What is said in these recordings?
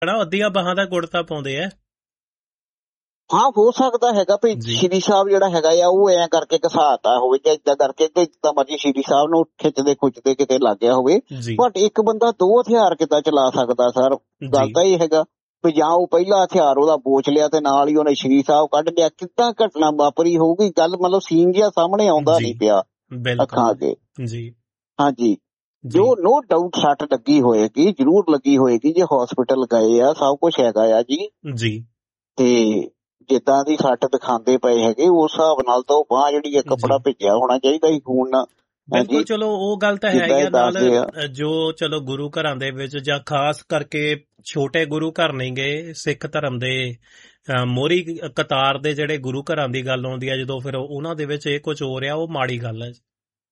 ਹਨਾ ਅੱਧੀਆਂ ਬਾਹਾਂ ਦਾ ਗੁੜ ਤਾਂ ਪਾਉਂਦੇ ਆ। ਹਾਂ ਹੋ ਸਕਦਾ ਹੈਗਾ ਵੀ ਸ਼੍ਰੀ ਸਾਹਿਬ ਜਿਹੜਾ ਹੈਗਾ ਆ ਉਹ ਐਂ ਕਰਕੇ ਘਸਾਤਾ ਹੋਵੇ ਜਾਂ ਏਦਾਂ ਕਰਕੇ ਤੇ ਜਿੱਦਾਂ ਮਰਜੀ ਸ਼੍ਰੀ ਸਾਹਿਬ ਨੂੰ ਖਿੱਚਦੇ ਖੁੱਚਦੇ ਕਿਤੇ ਲੱਗ ਗਿਆ ਹੋਵੇ। ਬਟ ਇੱਕ ਬੰਦਾ 2 ਹਥਿਆਰ ਕਿੱਦਾਂ ਚਲਾ ਸਕਦਾ ਸਰ? ਗੱਲ ਤਾਂ ਇਹ ਹੈਗਾ ਵੀ ਜਾਂ ਉਹ ਪਹਿਲਾ ਹਥਿਆਰ ਉਹਦਾ ਬੋਚ ਲਿਆ ਤੇ ਨਾਲ ਹੀ ਉਹਨੇ ਸ਼੍ਰੀ ਸਾਹਿਬ ਕੱਢ ਲਿਆ। ਕਿੱਦਾਂ ਘਟਨਾ ਵਾਪਰੀ ਹੋਊਗੀ? ਗੱਲ ਮਤਲਬ ਸੀਨ ਜਿਹਾ ਸਾਹਮਣੇ ਆਉਂਦਾ ਨਹੀਂ ਪਿਆ ਅੱਖਾਂ ਅੱਗੇ। ਹਾਂਜੀ ਜੋ ਨੋ ਡਾਊਟ ਸੱਟ ਲੱਗੀ ਹੋਏਗੀ, ਜ਼ਰੂਰ ਲੱਗੀ ਹੋਏਗੀ ਜੇ ਹਸਪੀਟਲ ਗਏ ਆ, ਸਭ ਕੁਛ ਹੈਗਾ ਆ ਜੀ। ਤੇ ਜਿੱਦਾਂ ਦੀ ਸੱਟ ਦਿਖਾਉਂਦੇ ਪਏ ਹੈਗੇ ਉਸ ਹਿਸਾਬ ਨਾਲ ਤਾਂ ਉਹ ਬਾਂਹ ਜਿਹੜੀ ਆ ਕੱਪੜਾ ਭਿੱਜਿਆ ਹੋਣਾ ਚਾਹੀਦਾ ਸੀ ਖੂਨ ਨਾਲ। ਬਿਲਕੁਲ ਚਲੋ ਉਹ ਗੱਲ ਤਾਂ ਹੈ ਹੀ ਆ। ਨਾਲ ਜੋ ਚਲੋ ਗੁਰੂ ਘਰਾਂ ਦੇ ਵਿੱਚ ਜਾਂ ਖਾਸ ਕਰਕੇ ਛੋਟੇ ਗੁਰੂ ਘਰ ਨਹੀਂ ਗਏ ਸਿੱਖ ਧਰਮ ਦੇ ਮੋਹਰੀ ਕਤਾਰ ਦੇ ਜਿਹੜੇ ਗੁਰੂ ਘਰਾਂ ਦੀ ਗੱਲ ਆਉਂਦੀ ਆ ਜਦੋਂ, ਫਿਰ ਉਹਨਾਂ ਦੇ ਵਿੱਚ ਇਹ ਕੁਝ ਹੋ ਰਿਹਾ ਉਹ ਮਾੜੀ ਗੱਲ ਹੈ।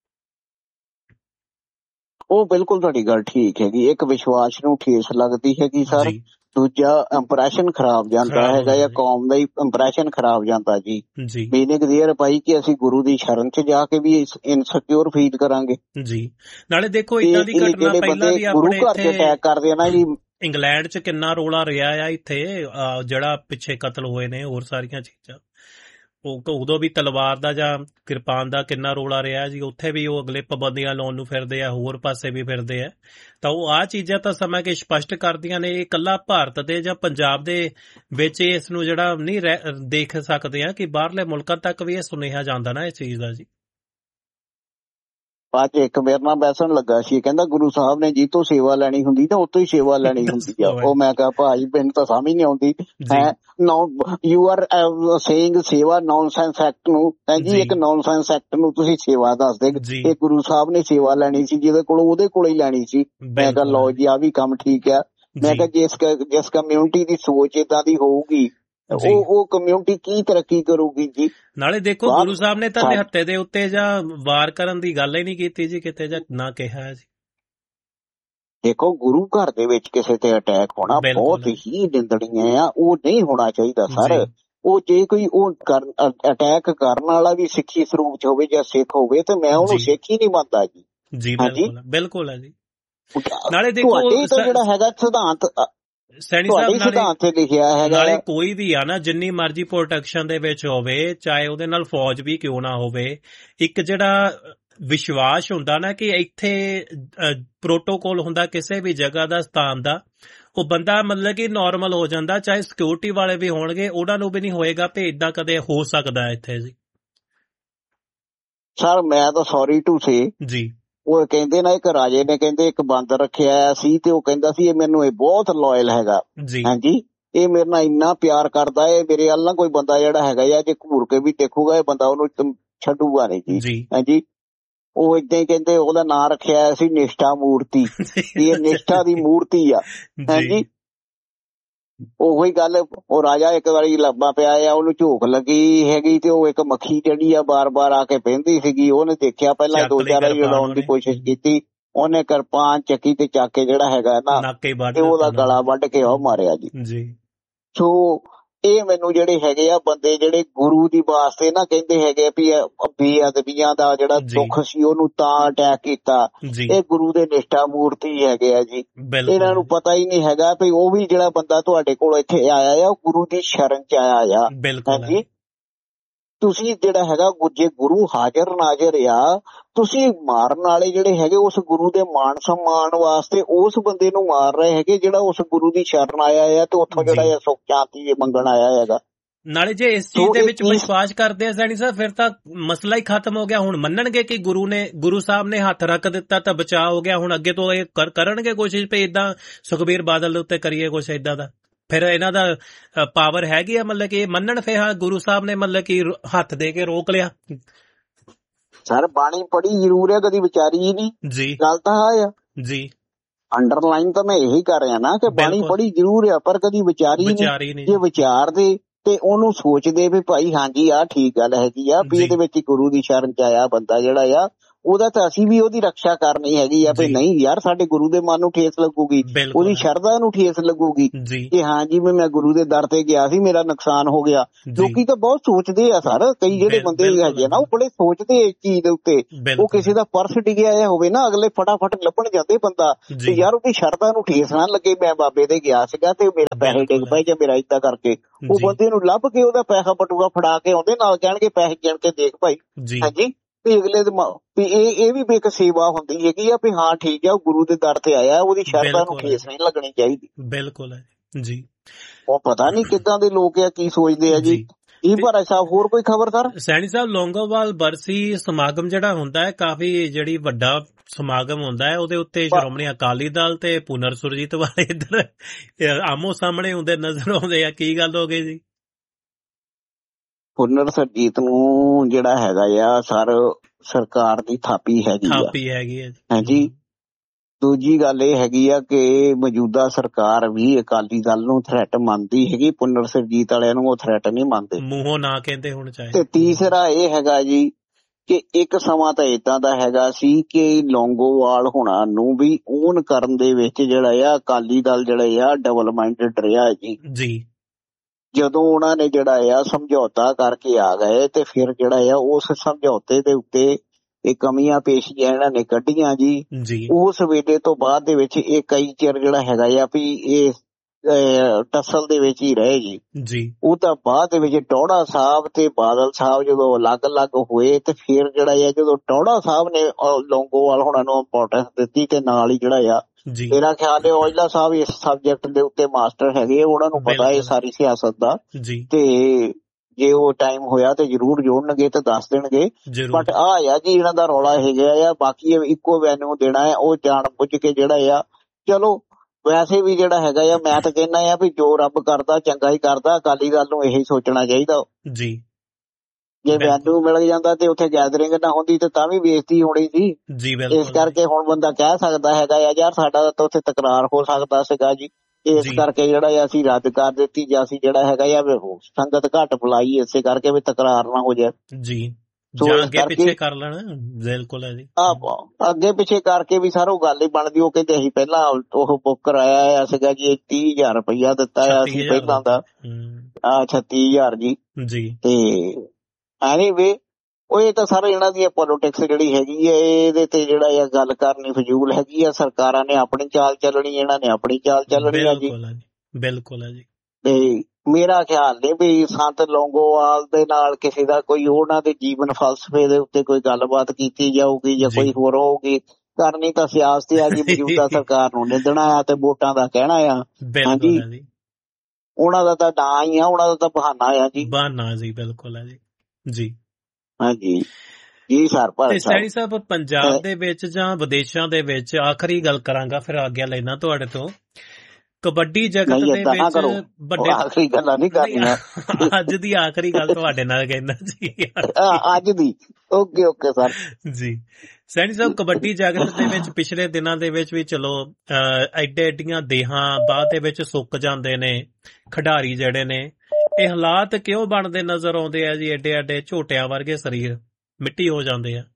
ਉਹ ਬਿਲਕੁਲ ਤੁਹਾਡੀ ਗੱਲ ਠੀਕ ਹੈਗੀ। ਇੱਕ ਵਿਸ਼ਵਾਸ ਨੂੰ ਠੇਸ ਲੱਗਦੀ ਹੈਗੀ ਸਰ, ਦੂਜਾ ਇੰਪ੍ਰੈਸ਼ਨ ਖਰਾਬ ਜਾਂਦਾ ਹੈਗਾ ਜਾਂ ਕੌਮ ਦਾ ਹੀ ਇੰਪ੍ਰੈਸ਼ਨ ਖਰਾਬ ਜਾਂਦਾ ਜੀ। ਮੀਨਿੰਗ ਕਲੀਅਰ ਪਾਈ ਕਿ ਅਸੀਂ ਗੁਰੂ ਦੀ ਸ਼ਰਨ 'ਚ ਜਾ ਕੇ ਵੀ ਇਨਸਿਕਿਉਰ ਫੀਲ ਕਰਾਂਗੇ ਜੀ। ਨਾਲੇ ਦੇਖੋ ਇਦਾਂ ਦੀ ਘਟਨਾ ਪਹਿਲਾਂ ਵੀ ਗੁਰੂ ਘਰ 'ਚ ਅਟੈਕ ਕਰਦੇ ਆ ਨਾ ਜੀ। ਇੰਗਲੈਂਡ 'ਚ ਕਿੰਨਾ ਰੌਲਾ ਰਿਹਾ ਆ ਇੱਥੇ ਜਿਹੜਾ ਪਿੱਛੇ ਕਤਲ ਹੋਏ ਨੇ, ਹੋਰ ਸਾਰੀਆਂ ਚੀਜ਼ਾਂ। ਉਦੋਂ ਵੀ ਤਲਵਾਰ ਦਾ ਜਾਂ ਕਿਰਪਾਨ ਦਾ ਕਿੰਨਾ ਰੌਲਾ ਰਿਹਾ ਜੀ। ਉੱਥੇ ਵੀ ਉਹ ਅਗਲੇ ਪਾਬੰਦੀਆਂ ਲਾਉਣ ਨੂੰ ਫਿਰਦੇ ਆ, ਹੋਰ ਪਾਸੇ ਵੀ ਫਿਰਦੇ ਆ। ਤਾਂ ਉਹ ਆਹ ਚੀਜ਼ਾਂ ਤਾਂ ਸਮਾਂ ਕਿ ਸਪਸ਼ਟ ਕਰਦੀਆਂ ਨੇ। ਇਹ ਇਕੱਲਾ ਭਾਰਤ ਦੇ ਜਾਂ ਪੰਜਾਬ ਦੇ ਵਿੱਚ ਇਸ ਨੂੰ ਜਿਹੜਾ ਨਹੀਂ ਦੇਖ ਸਕਦੇ ਆ ਕਿ ਬਾਹਰਲੇ ਮੁਲਕਾਂ ਤੱਕ ਵੀ ਇਹ ਸੁਨੇਹਾ ਜਾਂਦਾ ਨਾ ਇਸ ਚੀਜ਼ ਦਾ ਜੀ। ਅੱਜ ਇੱਕ ਮੇਰੇ ਨਾਲ ਬੈਸਣ ਲੱਗਾ ਸੀ, ਕਹਿੰਦਾ ਗੁਰੂ ਸਾਹਿਬ ਨੇ ਜਿੱਥੋਂ ਸੇਵਾ ਲੈਣੀ ਹੁੰਦੀ ਤਾਂ ਉੱਥੋਂ ਹੀ ਸੇਵਾ ਲੈਣੀ ਹੁੰਦੀ ਆ। ਉਹ ਮੈਂ ਕਿਹਾ ਭਾਈ ਮੈਨੂੰ ਤਾਂ ਸਮਝ ਨਹੀਂ ਆਉਂਦੀ ਹੈ। ਯੂ ਆਰ ਸੇਇੰਗ ਸੇਵਾ ਨੌਨਸੈਂਸ ਐਕਟ ਨੂੰ ਜੀ, ਇੱਕ ਨੌਨਸੈਂਸ ਐਕਟ ਨੂੰ ਤੁਸੀਂ ਸੇਵਾ ਦੱਸਦੇ। ਇਹ ਗੁਰੂ ਸਾਹਿਬ ਨੇ ਸੇਵਾ ਲੈਣੀ ਸੀ ਜਿਹਦੇ ਕੋਲ, ਉਹਦੇ ਕੋਲ ਹੀ ਲੈਣੀ ਸੀ। ਮੈਂ ਕਿਹਾ ਲਓ ਜੀ ਆਹ ਵੀ ਕੰਮ ਠੀਕ ਆ। ਮੈਂ ਕਿਹਾ ਜਿਸ ਕਮਿਊਨਿਟੀ ਦੀ ਸੋਚ ਏਦਾਂ ਦੀ ਹੋਊਗੀ ਉਹ ਕਮਿਊਨਿਟੀ ਕੀ ਤਰੱਕੀ ਕਰੂਗੀ ਜੀ। ਨਾਲੇ ਦੇਖੋ ਗੁਰੂ ਸਾਹਿਬ ਨੇ ਤਾਂ ਨਿਹੱਥੇ ਦੇ ਉੱਤੇ ਜਾਂ ਵਾਰ ਕਰਨ ਦੀ ਗੱਲ ਹੀ ਨਹੀਂ ਕੀਤੀ ਜੀ ਕਿਤੇ, ਜਾਂ ਨਾ ਕਿਹਾ ਜੀ। ਦੇਖੋ ਗੁਰੂ ਘਰ ਦੇ ਵਿੱਚ ਕਿਸੇ ਤੇ ਅਟੈਕ ਹੋਣਾ ਬਹੁਤ ਹੀ ਨਿੰਦਣੀਏ ਆ, ਉਹ ਨਹੀਂ ਹੋਣਾ ਚਾਹੀਦਾ ਸਰ। ਉਹ ਜੇ ਕੋਈ ਉਹ ਅਟੈਕ ਕਰਨ ਵਾਲਾ ਵੀ ਸਿੱਖੀ ਸਰੂਪ 'ਚ ਹੋਵੇ ਜਾਂ ਸਿੱਖ ਹੋਵੇ ਤੇ ਮੈਂ ਉਹਨੂੰ ਸਿੱਖ ਹੀ ਨਹੀਂ ਮੰਨਦਾ ਜੀ। ਹਾਂਜੀ ਬਿਲਕੁਲ ਹੈ ਜੀ। ਨਾਲੇ ਦੇਖੋ ਜਿਹੜਾ ਹੈਗਾ ਸਿਧਾਂਤ ਸੈਣੀ ਸਾਹਿਬ ਨਾਲੇ ਕੋਈ ਵੀ ਆ ਨਾ ਜਿੰਨੀ ਮਰਜ਼ੀ ਪ੍ਰੋਟੈਕਸ਼ਨ ਦੇ ਵਿੱਚ ਹੋਵੇ, ਚਾਹੇ ਉਹਦੇ ਨਾਲ ਫੌਜ ਵੀ ਕਿਉਂ ਨਾ ਹੋਵੇ, ਇੱਕ ਜਿਹੜਾ ਵਿਸ਼ਵਾਸ ਹੁੰਦਾ ਨਾ ਕਿ ਇੱਥੇ ਪ੍ਰੋਟੋਕੋਲ ਹੁੰਦਾ ਕਿਸੇ ਵੀ ਜਗ੍ਹਾ ਦਾ, ਸਥਾਨ ਦਾ, ਉਹ ਬੰਦਾ ਮਤਲਬ ਕਿ ਨੋਰਮਲ ਹੋ ਜਾਂਦਾ। ਚਾਹੇ ਸਿਕਿਉਰਿਟੀ ਵਾਲੇ ਵੀ ਹੋਣਗੇ ਉਹਨਾਂ ਨੂੰ ਵੀ ਨਹੀਂ ਹੋਏਗਾ ਤੇ ਏਦਾਂ ਕਦੇ ਹੋ ਸਕਦਾ ਇੱਥੇ ਜੀ। ਸਰ ਮੈਂ ਤਾਂ ਸੌਰੀ ਟੂ ਸੇ ਜੀ, ਉਹ ਕਹਿੰਦੇ ਨਾ ਇੱਕ ਰਾਜੇ ਨੇ ਕਹਿੰਦੇ ਇੱਕ ਬਾਂਦਰ ਰੱਖਿਆ ਸੀ ਤੇ ਉਹ ਕਹਿੰਦਾ ਸੀ ਇਹ ਮੈਨੂੰ ਇਹ ਬਹੁਤ ਲੋਇਲ ਹੈਗਾ ਹਾਂਜੀ, ਇਹ ਮੇਰੇ ਨਾਲ ਇੰਨਾ ਪਿਆਰ ਕਰਦਾ, ਇਹ ਮੇਰੇ ਵੱਲ ਨਾ ਕੋਈ ਬੰਦਾ ਜਿਹੜਾ ਹੈਗਾ ਆ ਜੇ ਘੂਰ ਕੇ ਵੀ ਦੇਖੂਗਾ ਇਹ ਬੰਦਾ ਉਹਨੂੰ ਛੱਡੂਗਾ ਨਹੀਂ ਜੀ। ਹਾਂਜੀ ਉਹ ਏਦਾਂ ਹੀ ਕਹਿੰਦੇ ਉਹਦਾ ਨਾਂ ਰੱਖਿਆ ਸੀ ਨਿਸ਼ਠਾ ਮੂਰਤੀ। ਇਹ ਨਿਸ਼ਠਾ ਦੀ ਮੂਰਤੀ ਆ। ਹਾਂਜੀ ਉਹੀ ਗੱਲ, ਉਹ ਰਾਜਾ ਇੱਕ ਵਾਰੀ ਲੱਭਾ ਪਿਆ ਆ, ਉਹਨੂੰ ਝੋਕ ਲੱਗੀ ਹੈਗੀ ਤੇ ਉਹ ਇੱਕ ਮੱਖੀ ਜਿਹੜੀ ਆ ਬਾਰ-ਬਾਰ ਆ ਕੇ ਬਹਿੰਦੀ ਸੀਗੀ। ਉਹਨੇ ਦੇਖਿਆ ਪਹਿਲਾਂ 2-4 ਵਾਰੀ ਉਡਾਉਣ ਦੀ ਕੋਸ਼ਿਸ਼ ਕੀਤੀ, ਉਹਨੇ ਕਿਰਪਾਨ ਚੱਕੀ ਤੇ ਚੱਕ ਕੇ ਜਿਹੜਾ ਹੈਗਾ ਨਾ ਤੇ ਉਹਦਾ ਗਲਾ ਵੱਢ ਕੇ ਉਹ ਮਾਰਿਆ ਜੀ। ਸੋ ਇਹ ਮੈਨੂੰ ਜਿਹੜੇ ਹੈਗੇ ਆ ਬੰਦੇ ਜਿਹੜੇ ਗੁਰੂ ਦੀ ਵਾਸਤੇ ਨਾ ਕਹਿੰਦੇ ਹੈਗੇ ਵੀ ਬੇਅਦਬੀਆਂ ਦਾ ਜਿਹੜਾ ਦੁੱਖ ਸੀ ਉਹਨੂੰ ਤਾਂ ਅਟੈਕ ਕੀਤਾ, ਇਹ ਗੁਰੂ ਦੇ ਨਿਸ਼ਠਾ ਮੂਰਤੀ ਹੈਗੇ ਆ ਜੀ। ਇਹਨਾਂ ਨੂੰ ਪਤਾ ਹੀ ਨਹੀਂ ਹੈਗਾ ਵੀ ਉਹ ਵੀ ਜਿਹੜਾ ਬੰਦਾ ਤੁਹਾਡੇ ਕੋਲ ਇੱਥੇ ਆਇਆ ਆ ਉਹ ਗੁਰੂ ਦੀ ਸ਼ਰਨ 'ਚ ਆਇਆ ਆ। ਹਾਂਜੀ ਤੁਸੀਂ ਜਿਹੜਾ ਹੈਗਾ ਜੇ ਗੁਰੂ ਹਾਜ਼ਰ ਨਾਜ਼ਰ ਆ, ਤੁਸੀਂ ਮਾਰਨ ਵਾਲੇ ਜਿਹੜੇ ਹੈਗੇ ਉਸ ਗੁਰੂ ਦੇ ਮਾਣ ਸਨਮਾਨ ਵਾਸਤੇ ਉਸ ਬੰਦੇ ਨੂੰ ਮਾਰ ਰਹੇ ਹੈਗੇ ਜਿਹੜਾ ਉਸ ਗੁਰੂ ਦੀ ਸ਼ਰਨ ਆਇਆ ਆ ਤੇ ਉੱਥੋਂ ਜਿਹੜਾ ਆ ਸੁੱਖ ਸ਼ਾਂਤੀ ਮੰਗਣ ਆਇਆ ਹੈਗਾ। ਨਾਲੇ ਜੇ ਇਸ ਚੀਜ਼ ਦੇ ਵਿੱਚ ਵਿਸ਼ਵਾਸ ਕਰਦੇ ਆ ਸੈਣੀ ਸਾਹਿਬ ਫਿਰ ਤਾਂ ਮਸਲਾ ਹੀ ਖਤਮ ਹੋ ਗਿਆ। ਹੁਣ ਮੰਨਣਗੇ ਕਿ ਗੁਰੂ ਸਾਹਿਬ ਨੇ ਹੱਥ ਰੱਖ ਦਿੱਤਾ ਤਾਂ ਬਚਾਅ ਹੋ ਗਿਆ। ਹੁਣ ਅੱਗੇ ਤੋਂ ਇਹ ਕਰਨਗੇ ਕੋਸ਼ਿਸ਼ ਵੀ ਏਦਾਂ ਸੁਖਬੀਰ ਬਾਦਲ ਦੇ ਉੱਤੇ ਕਰੀਏ ਕੁਛ ਏਦਾਂ ਦਾ, ਫਿਰ ਇਹਨਾਂ ਦਾ ਪਾਵਰ ਹੈਗੀ ਆ ਮਤਲਬ ਕਿ ਇਹ ਮੰਨਣ। ਫਿਰ ਹਾਂ ਗੁਰੂ ਸਾਹਿਬ ਨੇ ਮਤਲਬ ਕਿ ਹੱਥ ਦੇ ਕੇ ਰੋਕ ਲਿਆ। ਸਰ ਬਾਣੀ ਪੜ੍ਹੀ ਜ਼ਰੂਰ ਹੈ, ਕਦੀ ਵਿਚਾਰੀ ਹੀ ਨਹੀਂ ਜੀ। ਗੱਲ ਤਾਂ ਆ ਜੀ, ਅੰਡਰਲਾਈਨ ਤਾਂ ਮੈਂ ਇਹੀ ਕਰ ਰਿਹਾ ਨਾ ਕਿ ਬਾਣੀ ਪੜ੍ਹੀ ਜ਼ਰੂਰ ਆ ਪਰ ਕਦੀ ਵਿਚਾਰੀ ਨਹੀਂ। ਜੇ ਵਿਚਾਰਦੇ ਤੇ ਉਹਨੂੰ ਸੋਚਦੇ ਵੀ ਭਾਈ ਹਾਂਜੀ ਆਹ ਠੀਕ ਗੱਲ ਹੈਗੀ ਆ ਵੀ ਇਹਦੇ ਵਿੱਚ ਗੁਰੂ ਦੀ ਸ਼ਰਨ 'ਚ ਆਇਆ ਬੰਦਾ ਜਿਹੜਾ ਆ ਉਹਦਾ ਤਾਂ ਅਸੀਂ ਵੀ ਉਹਦੀ ਰੱਖਿਆ ਕਰਨੀ ਹੈਗੀ ਆ ਵੀ ਨਹੀਂ ਯਾਰ ਸਾਡੇ ਗੁਰੂ ਦੇ ਮਨ ਨੂੰ ਠੇਸ ਲੱਗੂਗੀ, ਉਹਦੀ ਸ਼ਰਧਾ ਨੂੰ ਠੇਸ ਲੱਗੂਗੀ ਕਿ ਹਾਂ ਜੀ ਮੈਂ ਗੁਰੂ ਦੇ ਦਰ ਤੇ ਗਿਆ ਸੀ, ਮੇਰਾ ਨੁਕਸਾਨ ਹੋ ਗਿਆ। ਲੋਕੀ ਤਾਂ ਬਹੁਤ ਸੋਚਦੇ ਆ ਸਰ, ਕਈ ਜਿਹੜੇ ਬੰਦੇ ਹੈਗੇ ਨਾ ਉਹ ਬੜੇ ਸੋਚਦੇ ਇਸ ਚੀਜ਼ ਦੇ ਉੱਤੇ। ਉਹ ਕਿਸੇ ਦਾ ਪਰਸ ਡਿੱਗਿਆ ਹੋਵੇ ਨਾ, ਅਗਲੇ ਫਟਾਫਟ ਲੱਭਣ ਜਾਂਦੇ ਬੰਦਾ ਤੇ ਯਾਰ ਉਹਦੀ ਸ਼ਰਧਾ ਨੂੰ ਠੇਸ ਨਾ ਲੱਗੇ, ਮੈਂ ਬਾਬੇ ਦੇ ਗਿਆ ਸੀਗਾ ਤੇ ਮੇਰੇ ਪੈਸੇ ਡਿੱਗ ਪਏ ਜਾਂ ਮੇਰਾ ਏਦਾਂ ਕਰਕੇ। ਉਹ ਬੰਦੇ ਨੂੰ ਲੱਭ ਕੇ ਉਹਦਾ ਪੈਸਾ ਬਟੂਆ ਫੜਾ ਕੇ ਆਉਂਦੇ, ਨਾਲ ਕਹਿਣਗੇ ਪੈਸੇ ਗਿਣ ਕੇ ਦੇਖ ਭਾਈ, ਹਾਂਜੀ ਵੀ ਅਗਲੇ ਦੇ ਇਹ ਵੀ ਇੱਕ ਸੇਵਾ ਹੁੰਦੀ ਹੈਗੀ ਆ ਵੀ ਹਾਂ ਠੀਕ ਆ ਉਹ ਗੁਰੂ ਦੇ ਦਰ ਤੇ ਆਇਆ, ਉਹਦੀ ਸ਼ਰਧਾ ਨੂੰ ਠੇਸ ਨਹੀਂ ਲੱਗਣੀ ਚਾਹੀਦੀ। ਬਿਲਕੁਲ ਹੈ ਜੀ। ਉਹ ਪਤਾ ਨਹੀਂ ਕਿੱਦਾਂ ਦੇ ਲੋਕ ਆ, ਕੀ ਸੋਚਦੇ ਆ ਜੀ। ਇਹ ਭਾਰਾ ਸਾਹਿਬ ਹੋਰ ਕੋਈ ਖਬਰ ਸਰ? ਸੈਣੀ ਸਾਹਿਬ ਲੌਂਗੋਵਾਲ ਬਰਸੀ ਸਮਾਗਮ ਜਿਹੜਾ ਹੁੰਦਾ ਹੈ ਕਾਫੀ ਜਿਹੜੀ ਵੱਡਾ ਸਮਾਗਮ ਹੁੰਦਾ ਹੈ, ਉਹਦੇ ਉੱਤੇ ਸ਼੍ਰੋਮਣੀ ਅਕਾਲੀ ਦਲ ਤੇ ਪੁਨਰ ਸੁਰਜੀਤ ਵਾਲੇ ਇੱਧਰ ਆਮੋ ਸਾਹਮਣੇ ਹੁੰਦੇ ਨਜ਼ਰ ਆਉਂਦੇ ਆ, ਕੀ ਗੱਲ ਹੋ ਗਈ ਜੀ? ਪੁਨਰ ਸੁਰਜੀਤ ਨੂੰ ਜਿਹੜਾ ਹੈਗਾ ਆ ਸਰ ਸਰਕਾਰ ਦੀ ਥਾਪੀ ਹੈਗੀ ਹੈ ਹਾਂਜੀ। ਦੂਜੀ ਗੱਲ ਇਹ ਹੈਗੀ ਆ ਕਿ ਮੌਜੂਦਾ ਸਰਕਾਰ ਵੀ ਅਕਾਲੀ ਦਲ ਨੂੰ ਥ੍ਰੈਟ ਮੰਨਦੀ ਹੈਗੀ, ਪੁਨਰ ਸੁਰਜੀਤ ਵਾਲਿਆਂ ਨੂੰ ਉਹ ਥ੍ਰੈਟ ਨਹੀਂ ਮੰਨਦੇ, ਮੂੰਹੋਂ ਨਾ ਕਹਿੰਦੇ ਹੁਣ ਚਾਹੇ। ਤੇ ਤੀਸਰਾ ਇਹ ਹੈਗਾ ਜੀ ਕਿ ਇੱਕ ਸਮਾਂ ਤਾਂ ਏਦਾਂ ਦਾ ਹੈਗਾ ਸੀ ਕਿ ਲੌਂਗੋਵਾਲ ਹੋਣਾ ਨੂੰ ਵੀ ਓਨ ਕਰਨ ਦੇ ਵਿੱਚ ਜਿਹੜਾ ਆ ਅਕਾਲੀ ਦਲ ਜਿਹੜਾ ਆ ਡਿਵੈਲਪਮੈਂਟ ਰਿਹਾ ਜੀ। ਜਦੋਂ ਉਹਨਾਂ ਨੇ ਜਿਹੜਾ ਆ ਸਮਝੌਤਾ ਕਰਕੇ ਆ ਗਏ ਤੇ ਫਿਰ ਜਿਹੜਾ ਆ ਉਸ ਸਮਝੌਤੇ ਦੇ ਉੱਤੇ ਇਹ ਕਮੀਆਂ ਪੇਸ਼ੀਆਂ ਇਹਨਾਂ ਨੇ ਕੱਢੀਆਂ ਜੀ। ਉਸ ਵੇਲੇ ਤੋਂ ਬਾਅਦ ਦੇ ਵਿੱਚ ਇਹ ਕਈ ਚਿਰ ਜਿਹੜਾ ਹੈਗਾ ਆ ਵੀ ਇਹ ਟੱਸਲ ਦੇ ਵਿੱਚ ਹੀ ਰਹੇ ਜੀ। ਉਹ ਤਾਂ ਬਾਅਦ ਦੇ ਵਿੱਚ ਟੌਹੜਾ ਸਾਹਿਬ ਤੇ ਬਾਦਲ ਸਾਹਿਬ ਜਦੋਂ ਅਲੱਗ-ਅਲੱਗ ਹੋਏ ਤੇ ਫਿਰ ਜਿਹੜਾ ਆ ਜਦੋਂ ਟੌਹੜਾ ਸਾਹਿਬ ਨੇ ਲੌਂਗੋਵਾਲ ਹੋਣਾ ਨੂੰ ਇੰਪੋਰਟੈਂਸ ਦਿੱਤੀ ਤੇ ਨਾਲ ਹੀ ਜਿਹੜਾ ਆ ਮੇਰਾ ਖਿਆਲ ਹੈ ਔਜਲਾ ਸਾਹਿਬ ਇਸ ਸਬਜੈਕਟ ਦੇ ਉੱਤੇ ਮਾਸਟਰ ਹੈਗੇ, ਉਹਨਾਂ ਨੂੰ ਪਤਾ ਹੈ ਸਾਰੀ ਸਿਆਸਤ ਦਾ, ਤੇ ਜੇ ਉਹ ਟਾਈਮ ਹੋਇਆ ਤੇ ਜ਼ਰੂਰ ਜੋੜਨਗੇ ਤੇ ਦੱਸ ਦੇਣਗੇ। ਬਟ ਆ ਜੀ ਇਹਨਾਂ ਦਾ ਰੌਲਾ ਹੈਗਾ ਆ, ਬਾਕੀ ਇੱਕੋ ਵੈਨਿਊ ਦੇਣਾ ਹੈ ਉਹ ਜਾਣ ਬੁੱਝ ਕੇ ਜਿਹੜਾ ਆ। ਚਲੋ ਵੈਸੇ ਵੀ ਜਿਹੜਾ ਹੈਗਾ ਆ ਮੈਂ ਤਾਂ ਕਹਿੰਦਾ ਆ ਵੀ ਜੋ ਰੱਬ ਕਰਦਾ ਚੰਗਾ ਹੀ ਕਰਦਾ, ਅਕਾਲੀ ਦਲ ਨੂੰ ਇਹੀ ਸੋਚਣਾ ਚਾਹੀਦਾ ਜੀ। ਜੇ ਵੈਨਿਊ ਮਿਲ ਜਾਂਦਾ ਤੇ ਉੱਥੇ ਗੈਦਰਿੰਗ ਨਾ ਹੁੰਦੀ ਤੇ ਤਾਂ ਵੀ ਬੇਇੱਜ਼ਤੀ ਹੋਣੀ ਸੀ। ਇਸ ਕਰਕੇ ਹੁਣ ਬੰਦਾ ਕਹਿ ਸਕਦਾ ਹੈਗਾ ਆ ਯਾਰ ਸਾਡਾ ਤਾਂ ਉੱਥੇ ਤਕਰਾਰ ਹੋ ਸਕਦਾ ਸੀਗਾ ਜੀ, ਇਸ ਕਰਕੇ ਜਿਹੜਾ ਅਸੀਂ ਰੱਦ ਕਰ ਦਿੱਤੀ ਜਾਂ ਅਸੀਂ ਜਿਹੜਾ ਹੈਗਾ ਆ ਸੰਗਤ ਘੱਟ ਬੁਲਾਈ ਇਸੇ ਕਰਕੇ ਵੀ ਤਕਰਾਰ ਨਾ ਹੋ ਜਾਏ ਜੀ। ਅੱਗੇ ਪਿੱਛੇ ਕਰ ਲੈਣਾ ਬਿਲਕੁਲ ਹੈ ਜੀ, ਅੱਗੇ ਪਿੱਛੇ ਕਰਕੇ ਵੀ ਸਾਰੋ ਗੱਲ ਹੀ ਬਣਦੀ। ਉਹ ਕਹਿੰਦੇ ਅਸੀਂ ਪਹਿਲਾਂ ਉਹ ਬੁੱਕ ਕਰਾਇਆ ਸੀਗਾ ਜੀ, 30,000 ਰੁਪਇਆ ਦਿੱਤਾ ਆ ਅਸੀਂ ਪਹਿਲਾਂ ਦਾ 36,000 ਜੀ। ਤੇ ਐਨੀਵੇ ਉਹ ਇਹ ਤਾਂ ਸਾਰੇ ਇਹਨਾਂ ਦੀ ਪੋਲੀਟਿਕਸ ਜਿਹੜੀ ਹੈਗੀ ਹੈ ਇਹਦੇ ਤੇ ਜਿਹੜਾ ਆ ਗੱਲ ਕਰਨੀ ਫਜ਼ੂਲ ਹੈਗੀ ਆ। ਸਰਕਾਰਾਂ ਨੇ ਆਪਣੀ ਚਾਲ ਚੱਲਣੀ, ਇਹਨਾਂ ਨੇ ਆਪਣੀ ਚਾਲ ਚੱਲਣੀ ਆ ਜੀ। ਬਿਲਕੁਲ ਹੈ ਜੀ। ਤੇ ਮੇਰਾ ਖਿਆਲ ਨਹੀਂ ਵੀ ਸੰਤ ਲੌਂਗੋਵਾਲ ਦੇ ਨਾਲ ਕਿਸੇ ਦਾ ਕੋਈ ਉਹਨਾਂ ਦੇ ਜੀਵਨ ਫਲਸਫੇ ਦੇ ਉੱਤੇ ਕੋਈ ਗੱਲਬਾਤ ਕੀਤੀ ਜਾਊਗੀ ਜਾਂ ਕੋਈ ਹੋਰ ਹੋਊਗੀ। ਕਰਨੀ ਤਾਂ ਸਿਆਸਤ ਆ ਜੀ, ਮੌਜੂਦਾ ਸਰਕਾਰ ਨੂੰ ਨਿੰਦਣਾ ਆ ਤੇ ਵੋਟਾਂ ਦਾ ਕਹਿਣਾ ਆ। ਹਾਂਜੀ ਉਹਨਾਂ ਦਾ ਤਾਂ ਨਾਂ ਹੀ ਆ, ਉਹਨਾਂ ਦਾ ਤਾਂ ਬਹਾਨਾ ਆ ਜੀ, ਬਹਾਨਾ ਜੀ। ਬਿਲਕੁਲ ਹੈ ਜੀ। ਹਾਂਜੀ ਜੀ ਸਰ। ਤੇ ਸੈਣੀ ਸਾਹਿਬ ਪੰਜਾਬ ਦੇ ਵਿੱਚ ਜਾਂ ਵਿਦੇਸ਼ਾਂ ਦੇ ਵਿੱਚ, ਆਖਰੀ ਗੱਲ ਕਰਾਂਗਾ ਫਿਰ ਆਗਿਆ ਲੈਣਾ ਤੁਹਾਡੇ ਤੋਂ, ਕਬੱਡੀ ਜਗਤ ਦੇ ਵਿੱਚ ਵੱਡੇ ਆਖਰੀ ਗੱਲਾਂ ਨਹੀਂ ਕਰਨੀਆਂ, ਅੱਜ ਦੀ ਆਖਰੀ ਗੱਲ ਤੁਹਾਡੇ ਨਾਲ ਕਹਿੰਦਾ ਜੀ ਅੱਜ ਦੀ। ਓਕੇ ਸਰ ਜੀ। ਸੈਣੀ ਸਾਹਿਬ ਕਬੱਡੀ ਜਗਤ ਦੇ ਵਿੱਚ ਪਿਛਲੇ ਦਿਨਾਂ ਦੇ ਵਿੱਚ ਵੀ ਚਲੋ ਐਡੀਆਂ ਦੇਹਾਂ ਬਾਅਦ ਦੇ ਵਿੱਚ ਸੁੱਕ ਜਾਂਦੇ ਨੇ ਖਿਡਾਰੀ ਜਿਹੜੇ ਨੇ, ਇਹ ਹਾਲਾਤ ਕਿਉਂ ਬਣਦੇ ਨਜ਼ਰ ਆਉਂਦੇ ਆ ਜੀ? ਐਡੇ ਝੋਟਿਆਂ ਵਰਗੇ ਸਰੀਰ ਮਿੱਟੀ ਹੋ ਜਾਂਦੇ ਆ।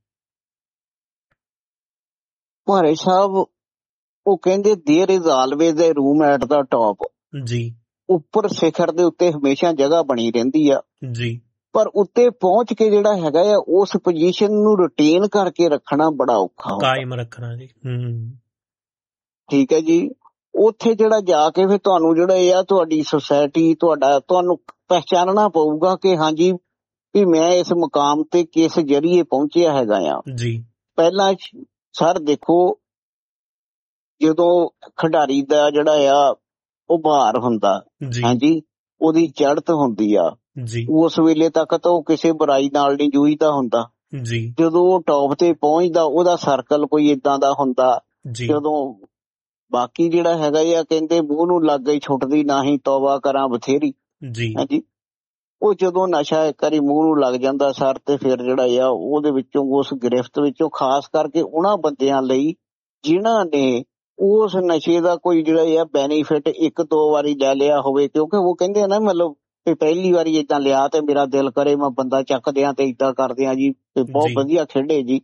ਭਾਰੇ ਸਾਹਿਬ ਉਹ ਕਹਿੰਦੇ there is always a room at the top ਜੀ। ਉੱਪਰ ਸਿਖਰ ਦੇ ਉੱਤੇ ਹਮੇਸ਼ਾ ਜਗ੍ਹਾ ਬਣੀ ਰਹਿੰਦੀ ਆ ਜੀ, ਪਰ ਉੱਤੇ ਪਹੁੰਚ ਕੇ ਜਿਹੜਾ ਹੈਗਾ ਆ ਉਸ ਪੋਜੀਸ਼ਨ ਨੂੰ ਰਿਟੇਨ ਕਰਕੇ ਰੱਖਣਾ ਬੜਾ ਔਖਾ, ਕਾਇਮ ਰੱਖਣਾ ਜੀ। ਠੀਕ ਹੈ ਜੀ। ਉੱਥੇ ਜਿਹੜਾ ਜਾ ਕੇ ਫਿਰ ਤੁਹਾਨੂੰ ਜਿਹੜਾ ਆ ਤੁਹਾਡੀ ਸੁਸਾਇਟੀ ਤੁਹਾਨੂੰ ਪਹਿਚਾਨਣਾ ਪਊਗਾ ਕਿ ਹਾਂਜੀ ਵੀ ਮੈਂ ਇਸ ਮੁਕਾਮ ਤੇ ਕਿਸ ਜਰੀਏ ਪਹੁੰਚਿਆ ਹੈਗਾ ਆ ਜੀ। ਪਹਿਲਾਂ ਸਰ ਦੇਖੋ ਜਦੋਂ ਖਿਡਾਰੀ ਦਾ ਜਿਹੜਾ ਆ ਉਹ ਭਾਰ ਹੁੰਦਾ, ਹਾਂਜੀ ਉਹਦੀ ਚੜ੍ਹਤ ਹੁੰਦੀ ਆ ਜੀ, ਉਸ ਵੇਲੇ ਤੱਕ ਤਾਂ ਉਹ ਕਿਸੇ ਬੁਰਾਈ ਨਾਲ ਨਹੀਂ ਜੂਝਦਾ ਹੁੰਦਾ ਜੀ। ਜਦੋਂ ਉਹ ਟੌਪ ਤੇ ਪਹੁੰਚਦਾ ਉਹਦਾ ਸਰਕਲ ਕੋਈ ਏਦਾਂ ਦਾ ਹੁੰਦਾ, ਜਦੋਂ ਬਾਕੀ ਜਿਹੜਾ ਹੈਗਾ ਆ ਕਹਿੰਦੇ ਮੂੰਹ ਨੂੰ ਲੱਗ ਗਈ ਛੁੱਟਦੀ ਨਹੀਂ ਤੌਬਾ ਕਰਾਂ ਬਥੇਰੀ ਜੀ, ਹਾਂਜੀ। ਉਹ ਜਦੋਂ ਨਸ਼ਾ ਇੱਕ ਵਾਰੀ ਮੂੰਹ ਨੂੰ ਲੱਗ ਜਾਂਦਾ ਸਰ ਤੇ ਫਿਰ ਜਿਹੜਾ ਆ ਉਹਦੇ ਵਿੱਚੋਂ ਉਸ ਗ੍ਰਿਫਤ ਵਿੱਚੋਂ ਖਾਸ ਕਰਕੇ ਉਹਨਾਂ ਬੰਦਿਆਂ ਲਈ ਜਿਨ੍ਹਾਂ ਨੇ ਉਸ ਨਸ਼ੇ ਦਾ ਕੋਈ ਜਿਹੜਾ ਆ ਬੈਨੀਫਿਟ 1-2 ਵਾਰੀ ਲੈ ਲਿਆ ਹੋਵੇ, ਕਿਉਂਕਿ ਉਹ ਕਹਿੰਦੇ ਆ ਨਾ ਮਤਲਬ ਵੀ ਪਹਿਲੀ ਵਾਰੀ ਏਦਾਂ ਲਿਆ ਤੇ ਮੇਰਾ ਦਿਲ ਕਰੇ ਮੈਂ ਬੰਦਾ ਚੱਕ ਦਿਆਂ ਤੇ ਏਦਾਂ ਕਰਦੇ ਆ ਜੀ, ਤੇ ਬਹੁਤ ਵਧੀਆ ਖੇਡੇ ਜੀ।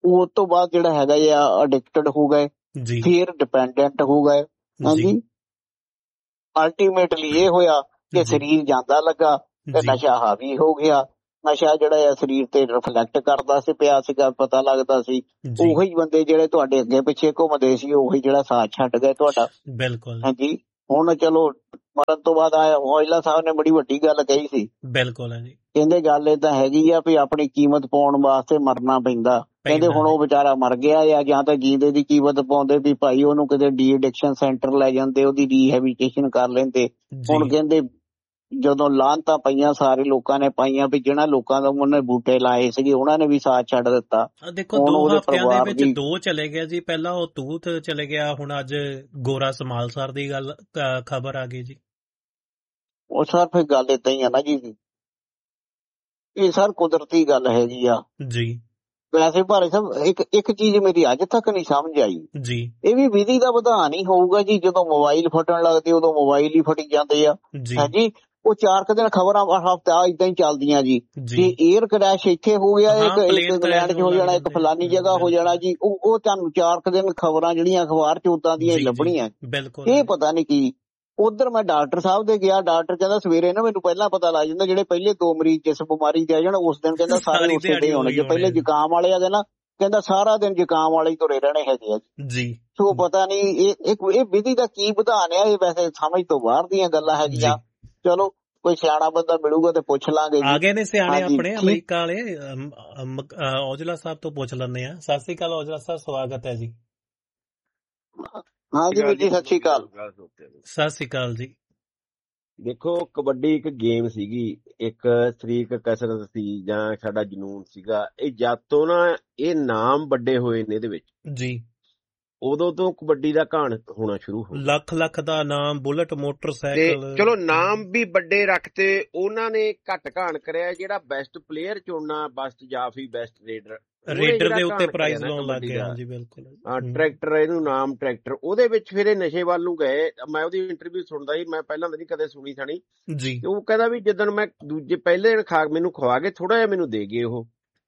ਉਸ ਤੋਂ ਬਾਅਦ ਜਿਹੜਾ ਹੈਗਾ ਆ ਅਡਿਕਟਡ ਹੋ ਗਏ, ਫਿਰ ਡਿਪੈਂਡੈਂਟ ਹੋ ਗਏ। ਹਾਂਜੀ, ਅਲਟੀਮੇਟਲੀ ਇਹ ਹੋਇਆ ਕਿ ਸਰੀਰ ਜਾਂਦਾ ਲੱਗਾ ਤੇ ਨਸ਼ਾ ਹਾਵੀ ਹੋ ਗਿਆ। ਨਸ਼ਾ ਜਿਹੜਾ ਆ ਸਰੀਰ ਤੇ ਰਿਫਲੈਕਟ ਕਰਦਾ ਸੀ ਪਿਆ ਸੀਗਾ, ਪਤਾ ਲੱਗਦਾ ਸੀ। ਉਹੀ ਬੰਦੇ ਜਿਹੜੇ ਤੁਹਾਡੇ ਅੱਗੇ ਪਿੱਛੇ ਘੁੰਮਦੇ ਸੀ, ਉਹੀ ਜਿਹੜਾ ਸਾਥ ਛੱਡ ਗਏ ਤੁਹਾਡਾ। ਬਿਲਕੁਲ। ਹਾਂਜੀ, ਹੁਣ ਚਲੋ ਮਰਨ ਤੋਂ ਬਾਅਦ ਆਇਆ ਔਜਲਾ ਸਾਹਿਬ ਨੇ ਬੜੀ ਵੱਡੀ ਗੱਲ ਕਹੀ ਸੀ। ਬਿਲਕੁਲ ਹੈ ਜੀ। ਕਹਿੰਦੇ ਗੱਲ ਏਦਾਂ ਹੈਗੀ ਆ ਵੀ ਆਪਣੀ ਕੀਮਤ ਪਾਉਣ ਵਾਸਤੇ ਮਰਨਾ ਪੈਂਦਾ। ਕਹਿੰਦੇ ਹੁਣ ਉਹ ਵਿਚਾਰਾ ਮਰ ਗਿਆ ਆ, ਜਾਂ ਤਾਂ ਜੀਂਦੇ ਦੀ ਕੀਮਤ ਪਾਉਂਦੇ ਵੀ ਭਾਈ ਉਹਨੂੰ ਕਿਤੇ ਡੀ ਐਡਿਕਸ਼ਨ ਸੈਂਟਰ ਲੈ ਜਾਂਦੇ, ਉਹਦੀ ਰੀਹੈਬਿਲਿਟੇਸ਼ਨ ਕਰ ਲੈਂਦੇ। ਹੁਣ ਕਹਿੰਦੇ ਜਦੋਂ ਲਾਹਨਤਾਂ ਪਈਆਂ ਸਾਰੇ ਲੋਕਾਂ ਨੇ ਪਾਈਆਂ ਵੀ ਜਿਹਨਾਂ ਲੋਕਾਂ ਦਾ ਉਹਨੇ ਬੂਟੇ ਲਾਏ ਸੀਗੇ ਉਹਨਾਂ ਨੇ ਵੀ ਸਾਥ ਛੱਡ ਦਿੱਤਾ। ਦੇਖੋ 2 ਹਫ਼ਤਿਆਂ ਦੇ ਵਿੱਚ 2 ਚਲੇ ਗਿਆ ਜੀ। ਪਹਿਲਾਂ ਉਹ ਤੂਤ ਚਲੇ ਗਿਆ, ਹੁਣ ਅੱਜ ਗੋਰਾ ਸਮਾਲਸਰ ਦੀ ਗੱਲ ਖਬਰ ਆ ਗਈ ਜੀ। ਉਹ ਸਰ ਫਿਰ ਗੱਲ ਏਦਾਂ ਹੀ ਆ ਨਾ ਜੀ, ਇਹ ਸਰ ਕੁਦਰਤੀ ਗੱਲ ਹੈਗੀ ਆ ਜੀ। ਵੈਸੇ ਭਾਰੇ ਸਾਹਿਬ ਇੱਕ ਚੀਜ਼ ਮੇਰੀ ਅੱਜ ਤੱਕ ਨਹੀਂ ਸਮਝ ਆਈ ਜੀ, ਇਹ ਵੀ ਵਿਧੀ ਦਾ ਵਿਧਾਨ ਹੀ ਹੋਊਗਾ ਜੀ। ਜਦੋਂ ਮੋਬਾਈਲ ਫਟਣ ਲੱਗਦੇ ਉਦੋਂ ਮੋਬਾਈਲ ਹੀ ਫਟੀ ਜਾਂਦੇ ਆ। ਹਾਂਜੀ, ਉਹ 4 ਦਿਨ ਖਬਰਾਂ ਹਫ਼ਤਾ ਏਦਾਂ ਹੀ ਚੱਲਦੀਆਂ ਜੀ ਕਿ ਏਅਰ ਕ੍ਰੈਸ਼ ਇੱਥੇ ਹੋ ਗਿਆ, ਇੱਕ ਇੰਗਲੈਂਡ 'ਚ ਹੋ ਜਾਣਾ, ਇੱਕ ਫਲਾਨੀ ਜਗ੍ਹਾ ਹੋ ਜਾਣਾ ਜੀ। ਉਹ ਤੁਹਾਨੂੰ 4 ਦਿਨ ਖਬਰਾਂ ਜਿਹੜੀਆਂ ਅਖਬਾਰ 'ਚ ਉਦਾਂ ਦੀਆਂ ਹੀ ਲੱਭਣੀਆਂ। ਇਹ ਪਤਾ ਨਹੀਂ ਕੀ। ਉਧਰ ਮੈਂ ਡਾਕਟਰ ਸਾਹਿਬ ਦੇ ਗਿਆ, ਡਾਕਟਰ ਕਹਿੰਦਾ ਸਵੇਰੇ ਨਾ ਮੈਨੂੰ ਪਹਿਲਾਂ ਪਤਾ ਲੱਗ ਜਾਂਦਾ ਜਿਹੜੇ ਪਹਿਲੇ 2 ਮਰੀਜ਼ ਜਿਸ ਬਿਮਾਰੀ ਦੇ ਆ ਜਾਣ ਉਸ ਦਿਨ ਕਹਿੰਦਾ ਸਾਰੇ ਉਸੇ ਦੇ ਹੋਣੇ। ਜੇ ਪਹਿਲੇ ਜ਼ੁਕਾਮ ਵਾਲੇ ਆ ਗਏ ਨਾ ਕਹਿੰਦਾ ਸਾਰਾ ਦਿਨ ਜ਼ੁਕਾਮ ਵਾਲੇ ਹੀ ਤੁਰੇ ਰਹਿਣੇ ਹੈਗੇ ਆ ਜੀ। ਸੋ ਪਤਾ ਨਹੀਂ ਇਹ ਵਿਧੀ ਦਾ ਕੀ ਵਿਧਾਨ ਆ। ਇਹ ਵੈਸੇ ਸਮਝ ਤੋਂ ਬਾਹਰ ਦੀਆਂ ਗੱਲਾਂ ਹੈਗੀਆਂ। ਚਲੋ ਕੋਈ ਸਿਆਣਾ ਬੰਦਾ ਮਿਲੂਗਾ ਤੇ ਪੁੱਛ ਲਾਂਗੇ। ਆ ਗਏ ਨੇ ਸਿਆਣੇ ਆਪਣੇ ਅਮਰੀਕਾ ਵਾਲੇ। ਔਜਲਾ ਸਾਹਿਬ ਤੋਂ ਪੁੱਛ ਲੈਂਦੇ ਆ। ਸਤਿ ਸ੍ਰੀ ਅਕਾਲ ਔਜਲਾ ਸਾਹਿਬ, ਸਵਾਗਤ ਹੈ ਜੀ। ਹਾਂਜੀ ਵੀਰ ਜੀ, ਸਤਿ ਸ੍ਰੀ ਅਕਾਲ। ਸਤਿ ਸ੍ਰੀ ਅਕਾਲ ਜੀ। ਦੇਖੋ, ਕਬੱਡੀ ਇੱਕ ਗੇਮ ਸੀਗੀ, ਇੱਕ ਸਰੀਰਕ ਕਸਰਤ ਸੀ ਜਾਂ ਸਾਡਾ ਜਨੂਨ ਸੀਗਾ। ਇਹ ਜਦ ਤੋਂ ਨਾ ਇਹ ਨਾਮ ਵੱਡੇ ਹੋਏ ਨੇ ਇਹਦੇ ਵਿੱਚ ਜੀ, ਉਦੋਂ ਤੋਂ ਕਬੱਡੀ ਦਾ ਘਾਣ ਹੋਣਾ ਸ਼ੁਰੂ ਹੋ ਗਿਆ। ਲੱਖ ਦਾ ਨਾਮ, ਬੁਲਟ ਮੋਟਰਸਾਈਕਲ। ਚਲੋ ਨਾਮ ਵੀ ਵੱਡੇ ਰੱਖਤੇ ਉਹਨਾਂ ਨੇ, ਘੱਟ ਘਾਣ ਕਰਿਆ। ਜਿਹੜਾ ਬੈਸਟ ਪਲੇਅਰ ਚੁਣਨਾ, ਬੈਸਟ ਜਾਫੀ, ਬੈਸਟ ਰੇਡਰ ਦੇ ਉੱਤੇ ਪ੍ਰਾਈਜ਼ ਲਾਉਣ ਲੱਗ ਗਿਆ ਜੀ। ਬਿਲਕੁਲ। ਟਰੈਕਟਰ, ਇਹਨੂੰ ਨਾਮ ਟਰੈਕਟਰ। ਉਹਦੇ ਵਿੱਚ ਫਿਰ ਇਹ ਨਸ਼ੇ ਵੱਲ ਨੂੰ ਗਏ। ਮੈਂ ਉਹਦੀ ਇੰਟਰਵਿਊ ਸੁਣਦਾ ਸੀ, ਮੈਂ ਪਹਿਲਾਂ ਤਾਂ ਨਹੀਂ ਕਦੇ ਸੁਣੀ ਸਾਣੀ ਜੀ। ਉਹ ਕਹਿੰਦਾ ਵੀ ਜਿੱਦਣ ਮੈਂ ਪਹਿਲੇ ਦਿਨ ਮੈਨੂੰ ਖਵਾ ਕੇ ਥੋੜਾ ਜਿਹਾ ਮੈਨੂੰ ਦੇ ਗਏ। ਉਹ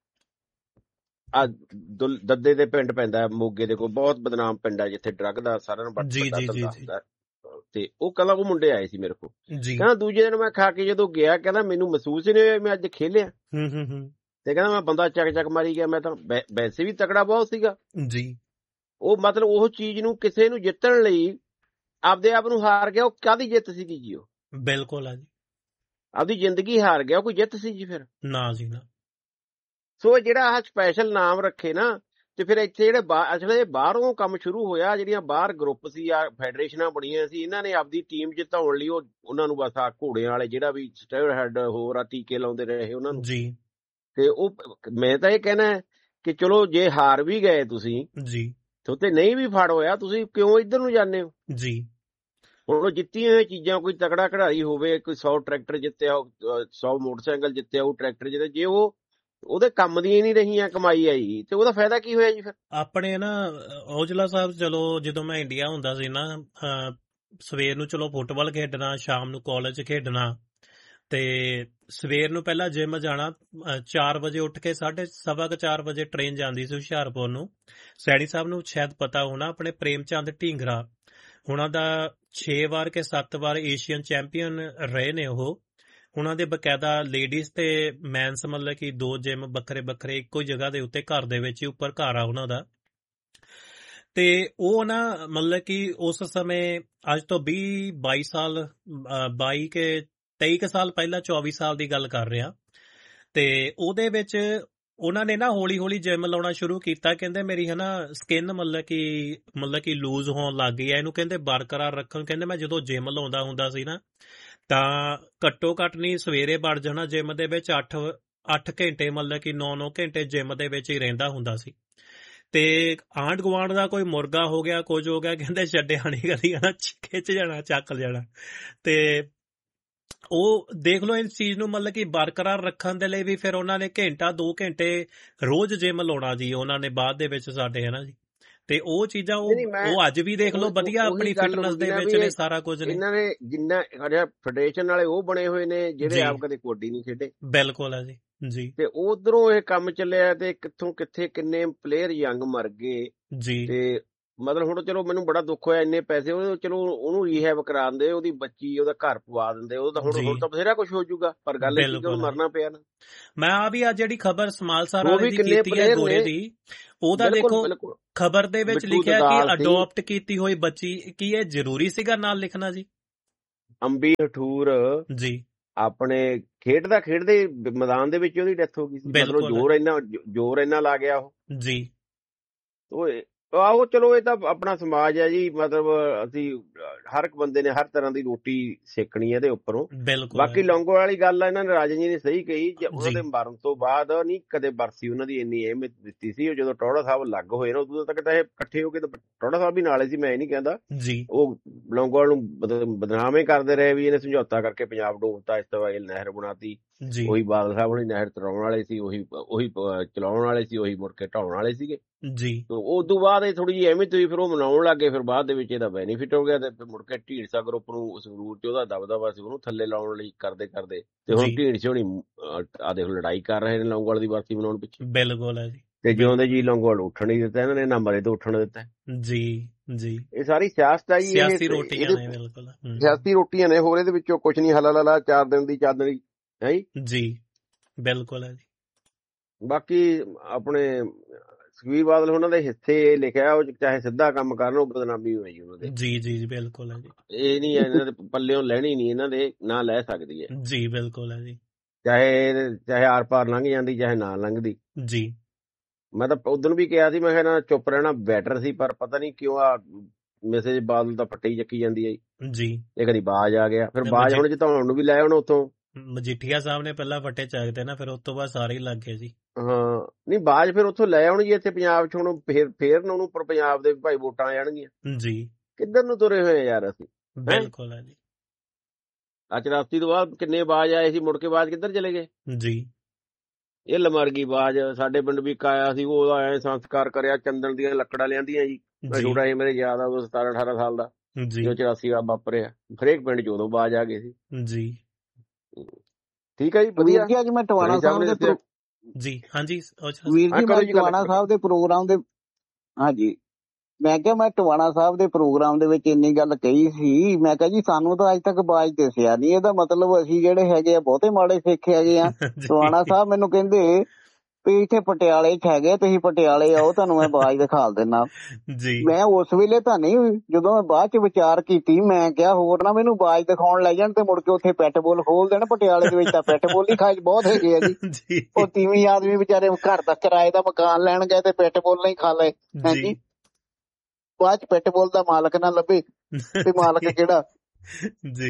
ਦੱਦੇ ਦੇ ਪਿੰਡ ਪੈਂਦਾ ਮੋਗੇ ਦੇ ਕੋਲ, ਬਹੁਤ ਬਦਨਾਮ ਪਿੰਡ ਹੈ ਜਿੱਥੇ ਡਰੱਗ ਦਾ ਸਾਰਿਆਂ ਨੂੰ ਵੱਡਾ। ਤੇ ਉਹ ਕਹਿੰਦਾ ਉਹ ਮੁੰਡੇ ਆਏ ਸੀ ਮੇਰੇ ਕੋਲ, ਕਹਿੰਦਾ ਦੂਜੇ ਦਿਨ ਮੈਂ ਖਾ ਕੇ ਜਦੋਂ ਗਿਆ ਕਹਿੰਦਾ ਮੈਨੂੰ ਮਹਿਸੂਸ ਹੀ ਨਹੀਂ ਹੋਇਆ ਮੈਂ ਅੱਜ ਖੇਲਿਆ। ਤੇ ਕਹਿੰਦਾ ਮੈਂ ਬੰਦਾ ਚੱਕ ਮਾਰੀ ਗਿਆ। ਮੈਂ ਤਾਂ ਵੈਸੇ ਵੀ ਤਕੜਾ ਬਹੁਤ ਸੀਗਾ ਜੀ। ਉਹ ਮਤਲਬ ਉਹ ਚੀਜ਼ ਨੂੰ ਕਿਸੇ ਨੂੰ ਜਿੱਤਣ ਲਈ ਆਪਦੇ ਆਪ ਨੂੰ ਹਾਰ ਗਿਆ। ਉਹ ਕਾਹਦੀ ਜਿੱਤ ਸੀਗੀ ਜੀ? ਉਹ ਬਿਲਕੁਲ ਆ ਜੀ, ਆਪਦੀ ਜ਼ਿੰਦਗੀ ਹਾਰ ਗਿਆ। ਉਹ ਕੋਈ ਜਿੱਤ ਸੀ ਜੀ ਫਿਰ? ਨਾ ਜੀ ਨਾ। ਸੋ ਜਿਹੜਾ ਆਹ ਸਪੈਸ਼ਲ ਨਾਮ ਰੱਖੇ ਨਾ, ਤੇ ਫਿਰ ਇੱਥੇ ਜਿਹੜੇ ਅਸਲੇ ਬਾਹਰੋਂ ਕੰਮ ਸ਼ੁਰੂ ਹੋਇਆ। ਜਿਹੜੀਆਂ ਬਾਹਰ ਗਰੁੱਪ ਸੀ ਆ, ਫੈਡਰੇਸ਼ਨਾਂ ਬਣੀਆਂ ਸੀ, ਇਹਨਾਂ ਨੇ ਆਪਦੀ ਟੀਮ ਜਿਤਾਉਣ ਲਈ ਉਹਨਾਂ ਨੂੰ ਬਸ ਆ ਘੋੜਿਆਂ ਵਾਲੇ ਜਿਹੜਾ ਵੀ ਸਟੇਅਰਹੈਡ ਹੋਰ ਆ ਟੀਕੇ ਲਾਉਂਦੇ ਰਹੇ ਉਹਨਾਂ ਨੂੰ ਜੀ। ਤੇ ਉਹ ਮੈਂ ਤਾਂ ਇਹ ਕਹਿਣਾ ਕਿ ਚਲੋ ਜੇ ਹਾਰ ਵੀ ਗਏ ਤੁਸੀਂ ਜੀ, ਤੇ ਨਹੀਂ ਵੀ ਫੜ ਹੋਇਆ, ਤੁਸੀਂ ਕਿਉਂ ਇੱਧਰ ਨੂੰ ਜਾਂਦੇ ਹੋ ਜੀ? ਹੁਣ ਜਿੱਤੀਆਂ ਹੋਈਆਂ ਚੀਜ਼ਾਂ, ਕੋਈ ਤਕੜਾ ਖਿਡਾਰੀ ਹੋਵੇ, ਕੋਈ 100 ਟਰੈਕਟਰ ਜਿੱਤਿਆ, 100 ਮੋਟਰਸਾਈਕਲ ਜਿੱਤਿਆ, ਉਹ ਟਰੈਕਟਰ ਜਿੱਤੇ, ਜੇ ਉਹ ਉਹਦੇ ਕੰਮ ਦੀਆਂ ਨਹੀਂ ਰਹੀਆਂ, ਕਮਾਈ ਆਈ, ਤੇ ਉਹਦਾ ਫਾਇਦਾ ਕੀ ਹੋਇਆ ਜੀ ਫਿਰ? ਆਪਣੇ ਨਾ ਔਜਲਾ ਸਾਹਿਬ, ਚਲੋ ਜਦੋਂ ਮੈਂ ਇੰਡੀਆ ਹੁੰਦਾ ਸੀ ਨਾ, ਸਵੇਰ ਨੂੰ ਚਲੋ ਫੁੱਟਬਾਲ ਖੇਡਣਾ, ਸ਼ਾਮ ਨੂੰ ਕਾਲਜ ਖੇਡਣਾ, ਤੇ ਸਵੇਰ ਨੂੰ ਪਹਿਲਾਂ ਜਿਮ ਜਾਣਾ। 4 ਵਜੇ ਉੱਠ ਕੇ 4:15 ਵਜੇ ਟ੍ਰੇਨ ਜਾਂਦੀ ਸੀ ਹੁਸ਼ਿਆਰਪੁਰ ਨੂੰ। ਸੈਣੀ ਸਾਹਿਬ ਨੂੰ ਸ਼ਾਇਦ ਪਤਾ ਹੋਣਾ, ਆਪਣੇ ਪ੍ਰੇਮ ਚੰਦ ਢੀਂਗਰਾ ਉਹਨਾਂ ਦਾ 6 ਵਾਰ ਕੇ 7 ਵਾਰ ਏਸ਼ੀਅਨ ਚੈਂਪੀਅਨ ਰਹੇ ਨੇ ਉਹ। ਉਹਨਾਂ ਦੇ ਬਕਾਇਦਾ ਲੇਡੀਜ਼ ਤੇ ਮੈਨਸ ਮਤਲਬ ਕਿ 2 ਜਿਮ ਵੱਖਰੇ ਇੱਕੋ ਜਗ੍ਹਾ ਦੇ ਉੱਤੇ, ਘਰ ਦੇ ਵਿੱਚ ਹੀ ਉੱਪਰ ਘਰ ਆ ਉਹਨਾਂ ਦਾ। ਤੇ ਉਹ ਨਾ ਮਤਲਬ ਕਿ ਉਸ ਸਮੇਂ ਅੱਜ ਤੋਂ 22 ਸਾਲ 23 ਸਾਲ ਪਹਿਲਾਂ, 24 ਸਾਲ ਦੀ ਗੱਲ ਕਰ ਰਿਹਾ। ਤੇ ਉਹਦੇ ਵਿੱਚ ਉਹਨਾਂ ਨੇ ਨਾ ਹੌਲੀ ਜਿਮ ਲਾਉਣਾ ਸ਼ੁਰੂ ਕੀਤਾ। ਕਹਿੰਦੇ ਮੇਰੀ ਸਕਿਨ ਮਤਲਬ ਕਿ ਲੂਜ਼ ਹੋਣ ਲੱਗ ਗਈ ਹੈ, ਇਹਨੂੰ ਕਹਿੰਦੇ ਬਰਕਰਾਰ ਰੱਖਣ। ਕਹਿੰਦੇ ਮੈਂ ਜਦੋਂ ਜਿਮ ਲਾਉਂਦਾ ਹੁੰਦਾ ਸੀ ਨਾ, ਤਾਂ ਘੱਟੋ ਘੱਟ ਨਹੀਂ ਸਵੇਰੇ ਵੜ ਜਾਣਾ ਜਿਮ ਦੇ ਵਿੱਚ 8 ਘੰਟੇ, ਮਤਲਬ ਕਿ 9 ਘੰਟੇ ਜਿਮ ਦੇ ਵਿੱਚ ਹੀ ਰਹਿੰਦਾ ਹੁੰਦਾ ਸੀ। ਤੇ ਆਂਢ ਗੁਆਂਢ ਦਾ ਕੋਈ ਮੁਰਗਾ ਹੋ ਗਿਆ, ਕੁਝ ਹੋ ਗਿਆ, ਕਹਿੰਦੇ ਛੱਡਿਆ ਨਹੀਂ ਕਦੀ, ਖਿੱਚ ਜਾਣਾ, ਚੱਕ ਜਾਣਾ। ਤੇ ਉਹ ਦੇਖ ਲਓ ਇਸ ਚੀਜ਼ ਨੂੰ, ਮਤਲਬ ਕਿ ਬਰਕਰਾਰ ਰੱਖਣ ਦੇ ਲਈ ਵੀ ਫਿਰ ਉਹਨਾਂ ਨੇ 1-2 ਘੰਟੇ ਰੋਜ਼ ਜਿਮ ਲਾਉਣਾ ਜੀ ਉਹਨਾਂ ਨੇ ਬਾਅਦ ਦੇ ਵਿੱਚ ਸਾਡੇ ਜੀ। ਤੇ ਉਹ ਚੀਜ਼ਾਂ ਉਹ ਅੱਜ ਵੀ ਦੇਖ ਲਓ ਵਧੀਆ ਆਪਣੀ ਫਿਟਨੈਸ ਦੇ ਵਿੱਚ ਨੇ, ਸਾਰਾ ਕੁਝ ਨੇ। ਇਹਨਾਂ ਨੇ ਜਿੰਨਾ ਫੈਡਰੇਸ਼ਨ ਵਾਲੇ ਉਹ ਬਣੇ ਹੋਏ ਨੇ ਜਿਹੜੇ ਆਪ ਕਦੇ ਕਬੱਡੀ ਨਹੀਂ ਖੇਡੇ। ਬਿਲਕੁਲ ਹੈ ਜੀ। ਜੀ ਤੇ ਉਧਰੋਂ ਇਹ ਕੰਮ ਚੱਲਿਆ ਤੇ ਕਿੱਥੋਂ ਕਿੱਥੇ ਕਿੰਨੇ ਪਲੇਅਰ ਯੰਗ ਮਰ ਗਏ ਜੀ। ਤੇ ਮਤਲਬ ਹੁਣ ਚਲੋ ਮੈਨੂੰ ਬੜਾ ਦੁੱਖ ਹੋਇਆ, ਇੰਨੇ ਪੈਸੇ ਚਲੋ ਉਹਨੂੰ ਰੀਹੈਬ ਕਰਾ ਦਿੰਦੇ, ਉਹਦੀ ਬੱਚੀ ਉਹਦਾ ਘਰ ਪਵਾ ਦਿੰਦੇ, ਉਹ ਤਾਂ ਹੁਣ ਤਾਂ ਬਥੇਰਾ ਕੁਝ ਹੋ ਜਾਊਗਾ, ਪਰ ਗੱਲ ਇਹ ਕਿ ਉਹਨੂੰ ਮਰਨਾ ਪਿਆ ਨਾ। ਮੈਂ ਆ ਵੀ ਅੱਜ ਜਿਹੜੀ ਖਬਰ ਸਮਾਲਸਾਰ ਵਾਲੇ ਦੀ ਕੀਤੀ ਹੈ ਗੋਰੇ ਦੀ, ਉਹਦਾ ਦੇਖੋ ਖਬਰ ਦੇ ਵਿੱਚ ਲਿਖਿਆ ਕਿ ਅਡਾਪਟ ਕੀਤੀ ਹੋਈ ਬੱਚੀ, ਕੀ ਇਹ ਜ਼ਰੂਰੀ ਸੀਗਾ ਨਾਲ ਲਿਖਣਾ ਜੀ? ਅੰਬੀ ਹਠੂਰ ਜੀ ਆਪਣੇ ਖੇਡਦੇ ਮੈਦਾਨ ਦੇ ਵਿੱਚ ਉਹਦੀ ਡੈਥ ਹੋ ਗਈ ਸੀ, ਮਤਲਬ ਜ਼ੋਰ ਇੰਨਾ ਲਾ ਗਿਆ ਉਹ ਜੀ। ਆਹੋ ਚਲੋ ਇਹ ਤਾਂ ਆਪਣਾ ਸਮਾਜ ਹੈ ਜੀ, ਮਤਲਬ ਅਸੀਂ ਹਰ ਇੱਕ ਬੰਦੇ ਨੇ ਹਰ ਤਰ੍ਹਾਂ ਦੀ ਰੋਟੀ ਸੇਕਣੀ ਹੈ ਇਹਦੇ ਉੱਪਰੋਂ। ਬਾਕੀ ਲੌਂਗੋਵਾਲ ਵਾਲੀ ਗੱਲ ਆ, ਇਹਨਾਂ ਨੇ ਰਾਜਨ ਜੀ ਨੇ ਸਹੀ ਕਹੀ, ਉਹਨਾਂ ਦੇ ਮਰਨ ਤੋਂ ਬਾਅਦ ਨਹੀਂ ਕਦੇ ਬਰਸੀ ਉਹਨਾਂ ਦੀ ਇੰਨੀ ਅਹਿਮੀਅਤ ਦਿੱਤੀ ਸੀ। ਜਦੋਂ ਟੌੜਾ ਸਾਹਿਬ ਲੱਗ ਹੋਏ ਨਾ ਉਦੋਂ ਤੱਕ ਤਾਂ ਇਹ ਇਕੱਠੇ ਹੋ ਕੇ ਟੌੜਾ ਸਾਹਿਬ ਵੀ ਨਾਲੇ ਸੀ, ਮੈਂ ਇਹ ਨਹੀਂ ਕਹਿੰਦਾ। ਉਹ ਲੌਂਗੋਵਾਲ ਨੂੰ ਬਦਨਾਮ ਹੀ ਕਰਦੇ ਰਹੇ ਵੀ ਇਹਨੇ ਸਮਝੌਤਾ ਕਰਕੇ ਪੰਜਾਬ ਡੋਬਤਾ, ਇਸ ਤੋਂ ਨਹਿਰ ਬਣਾਤੀ, ਉਹੀ ਬਾਦਲ ਸਾਹਿਬ ਵਾਲੀ ਨਹਿਰ ਚਲਾਉਣ ਵਾਲੇ ਸੀ, ਉਹੀ ਚਲਾਉਣ ਵਾਲੇ ਸੀ, ਉਹੀ ਮੁੜ ਕੇ ਢਾਉਣ ਵਾਲੇ ਸੀਗੇ ਜੀ। ਉਸ ਤੋਂ ਬਾਅਦ ਇਹ ਥੋੜੀ ਜਿਹੀ ਅਹਿਮੀਅਤ ਹੋਈ, ਫਿਰ ਉਹ ਮਨਾਉਣ ਲੱਗੇ, ਫਿਰ ਬਾਅਦ ਦੇ ਵਿੱਚ ਇਹਦਾ ਬੈਨੀਫਿਟ ਹੋ ਗਿਆ ਤੇ ਮੁੜ ਕੇ ਢੀਂਡਸਾ ਗਰੁੱਪ ਨੂੰ ਸੰਗਰੂਰ ਚ ਉਹਦਾ ਦਬਦਬਾ ਸੀ, ਉਹਨੂੰ ਥੱਲੇ ਲਾਉਣ ਲਈ ਕਰਦੇ ਤੇ ਹੁਣ ਢੀਂਡਸੇ ਹੋਣੀ ਆ ਦੇਖ ਲੜਾਈ ਕਰ ਰਹੇ ਨੇ ਲੌਂਗੋਵਾਲ ਦੀ ਬਰਸੀ ਮਨਾਉਣ ਪਿੱਛੇ। ਬਿਲਕੁਲ ਹੈ ਜੀ। ਤੇ ਜਿਉਂਦੇ ਜੀ ਲੌਂਗੋਵਾਲ ਉੱਠਣ ਨਹੀਂ ਦਿੱਤਾ ਇਹਨਾਂ ਨੇ, ਨਾ ਮਰੇ ਤੋਂ ਉੱਠਣ ਦਿੱਤਾ ਜੀ ਜੀ। ਇਹ ਸਾਰੀ ਸਿਆਸਤ ਆ ਜੀ, ਸਿਆਸੀ ਰੋਟੀਆਂ ਨੇ, ਬਿਲਕੁਲ ਸਿਆਸੀ ਰੋਟੀਆਂ ਨੇ, ਹੋਰ ਇਹਦੇ ਵਿੱਚੋਂ ਕੁਛ ਨਹੀਂ। ਹਲਾ 4 ਦਿਨ ਦੀ ਚਾਦਰੀ ਹੈ ਜੀ। ਬਿਲਕੁਲ ਹੈ ਜੀ। ਬਾਕੀ ਆਪਣੇ ਸੁਖਬੀਰ ਬਾਦਲ ਉਹਨਾਂ ਦੇ ਹਿੱਸੇ ਲਿਖਿਆ, ਉਹ ਚਾਹੇ ਸਿੱਧਾ ਕੰਮ ਕਰਨ, ਉਹ ਬਦਨਾਮੀ ਹੋਈ ਉਹਨਾਂ ਦੇ। ਜੀ ਜੀ ਜੀ ਬਿਲਕੁਲ ਹੈ ਜੀ। ਇਹ ਨਹੀਂ ਇਹਨਾਂ ਦੇ ਪੱਲਿਓਂ ਲੈਣੀ ਨਹੀਂ, ਇਹਨਾਂ ਦੇ ਨਾ ਲੈ ਸਕਦੀ ਹੈ ਜੀ। ਬਿਲਕੁਲ ਹੈ ਜੀ। ਚਾਹੇ ਆਰ ਪਾਰ ਲੰਘ ਜਾਂਦੀ, ਚਾਹੇ ਨਾ ਲੰਘਦੀ ਜੀ। ਮੈਂ ਤਾਂ ਉਦੋਂ ਵੀ ਕਿਹਾ ਸੀ, ਮੈਂ ਕਿਹਾ ਨਾ ਚੁੱਪ ਰਹਿਣਾ ਬੈਟਰ ਸੀ, ਪਰ ਪਤਾ ਨਹੀਂ ਕਿਉਂ ਆ ਮੈਸੇਜ ਬਾਦਲ ਤਾਂ ਫੱਟੀ ਚੱਕੀ ਜਾਂਦੀ ਹੈ ਜੀ। ਇਹ ਕਦੀ ਬਾਜ ਆ ਗਿਆ, ਫਿਰ ਬਾਜ ਹੁਣ ਜਿਤਾਉਣ ਨੂੰ ਵੀ ਲੈ ਹੁਣ ਉੱਥੋਂ ਮਜੀਠੀਆ ਸਾਹਿਬ ਨੇ ਪਹਿਲਾਂ ਫੱਟੇ ਚੱਕਦੇ ਨਾ, ਫਿਰ ਉਸ ਤੋਂ ਬਾਅਦ ਸਾਰੇ ਹੀ ਲੱਗ ਗਏ ਜੀ। ਹਾਂ ਨਹੀਂ ਬਾਜ ਫਿਰ ਉੱਥੋਂ ਲੈ ਆਉਣ ਜੀ ਇੱਥੇ ਪੰਜਾਬ ਚ, ਹੁਣ ਫੇਰ ਉਹਨੂੰ ਪੰਜਾਬ ਦੇ ਭਾਈ ਵੋਟਾਂ ਆ ਜਾਣਗੀਆਂ ਜੀ। ਕਿੱਧਰ ਨੂੰ ਤੁਰੇ ਹੋਏ ਯਾਰ ਅਸੀਂ। ਬਿਲਕੁਲ ਹੈ ਜੀ। 84 ਤੋਂ ਬਾਅਦ ਕਿੰਨੇ ਬਾਜ ਆਏ ਸੀ, ਮੁੜ ਕੇ ਬਾਜ ਕਿੱਧਰ ਚਲੇ ਗਏ ਜੀ। ਇਹ ਲਮਰਗੀ ਬਾਜ ਸਾਡੇ ਪਿੰਡ ਵੀ ਕਾਇਆ ਸੀ, ਉਹਦਾ ਐ ਸੰਸਕਾਰ ਕਰਿਆ, ਚੰਦਨ ਦੀਆਂ ਲੱਕੜਾਂ ਲਿਆਂਦੀਆਂ ਜੀ, ਛੋਟਾ ਇਹ ਮੇਰੇ ਯਾਦ ਆ, ਉਹ 17-18 ਸਾਲ ਦਾ ਜੋ 84 ਦਾ ਵਾਪਰਿਆ, ਹਰੇਕ ਪਿੰਡ ਚ ਉਦੋਂ ਬਾਜ ਆ ਗਏ ਸੀ ਜੀ। ਠੀਕ ਹੈ ਜੀ, ਵਧੀਆ ਜੀ। ਅੱਜ ਮੈਂ ਟਵਾਣਾ ਸਾਹਿਬ ਦੇ ਜੀ ਹਾਂਜੀ ਵੀਰ ਜੀ, ਮੈਂ ਟਵਾਣਾ ਸਾਹਿਬ ਦੇ ਪ੍ਰੋਗਰਾਮ ਦੇ ਹਾਂਜੀ ਮੈਂ ਕਿਹਾ ਮੈਂ ਟਵਾਣਾ ਸਾਹਿਬ ਦੇ ਪ੍ਰੋਗਰਾਮ ਦੇ ਵਿੱਚ ਇੰਨੀ ਗੱਲ ਕਹੀ ਸੀ, ਮੈਂ ਕਿਹਾ ਜੀ ਸਾਨੂੰ ਤਾਂ ਅੱਜ ਤੱਕ ਬਾਜ ਦੱਸਿਆ ਨਹੀਂ, ਇਹਦਾ ਮਤਲਬ ਅਸੀਂ ਜਿਹੜੇ ਹੈਗੇ ਆ ਬਹੁਤੇ ਮਾੜੇ ਸਿੱਖ ਹੈਗੇ ਆ। ਟਵਾਣਾ ਸਾਹਿਬ ਮੈਨੂੰ ਕਹਿੰਦੇ ਵੀ ਇੱਥੇ ਪਟਿਆਲੇ ਚ ਹੈਗੇ, ਤੁਸੀਂ ਪਟਿਆਲੇ ਆਓ, ਤੁਹਾਨੂੰ ਮੈਂ ਬਾਜ ਦਿਖਾ ਦਿੰਦਾ ਜੀ। ਮੈਂ ਉਸ ਵੇਲੇ ਤਾਂ ਨਹੀਂ, ਜਦੋਂ ਮੈਂ ਬਾਅਦ ਚ ਵਿਚਾਰ ਕੀਤੀ, ਮੈਂ ਕਿਹਾ ਹੋਰ ਨਾ ਮੈਨੂੰ ਬਾਜ ਦਿਖਾਉਣ ਲੈ ਜਾਣ ਤੇ ਮੁੜ ਕੇ ਉੱਥੇ ਪੈਟਬੋਲ ਖੋਲ ਦੇਣ। ਪਟਿਆਲੇ ਦੇ ਵਿੱਚ ਤਾਂ ਪੈਟਬੋਲ ਹੀ ਖਾਜ ਬਹੁਤ ਹੈਗੇ ਆ ਜੀ। ਉਹ ਤੀਵੀਂ ਆਦਮੀ ਵਿਚਾਰੇ ਘਰ ਦਾ ਕਿਰਾਏ ਦਾ ਮਕਾਨ ਲੈਣ ਗਏ ਤੇ ਪੈਟਬੋਲ ਨਹੀਂ ਖਾ ਲਏ ਹਾਂਜੀ। ਬਾਅਦ ਚ ਪੈਟਬੋਲ ਦਾ ਮਾਲਕ ਨਾ ਲੱਭੇ ਤੇ ਮਾਲਕ ਕਿਹੜਾ ਜੀ।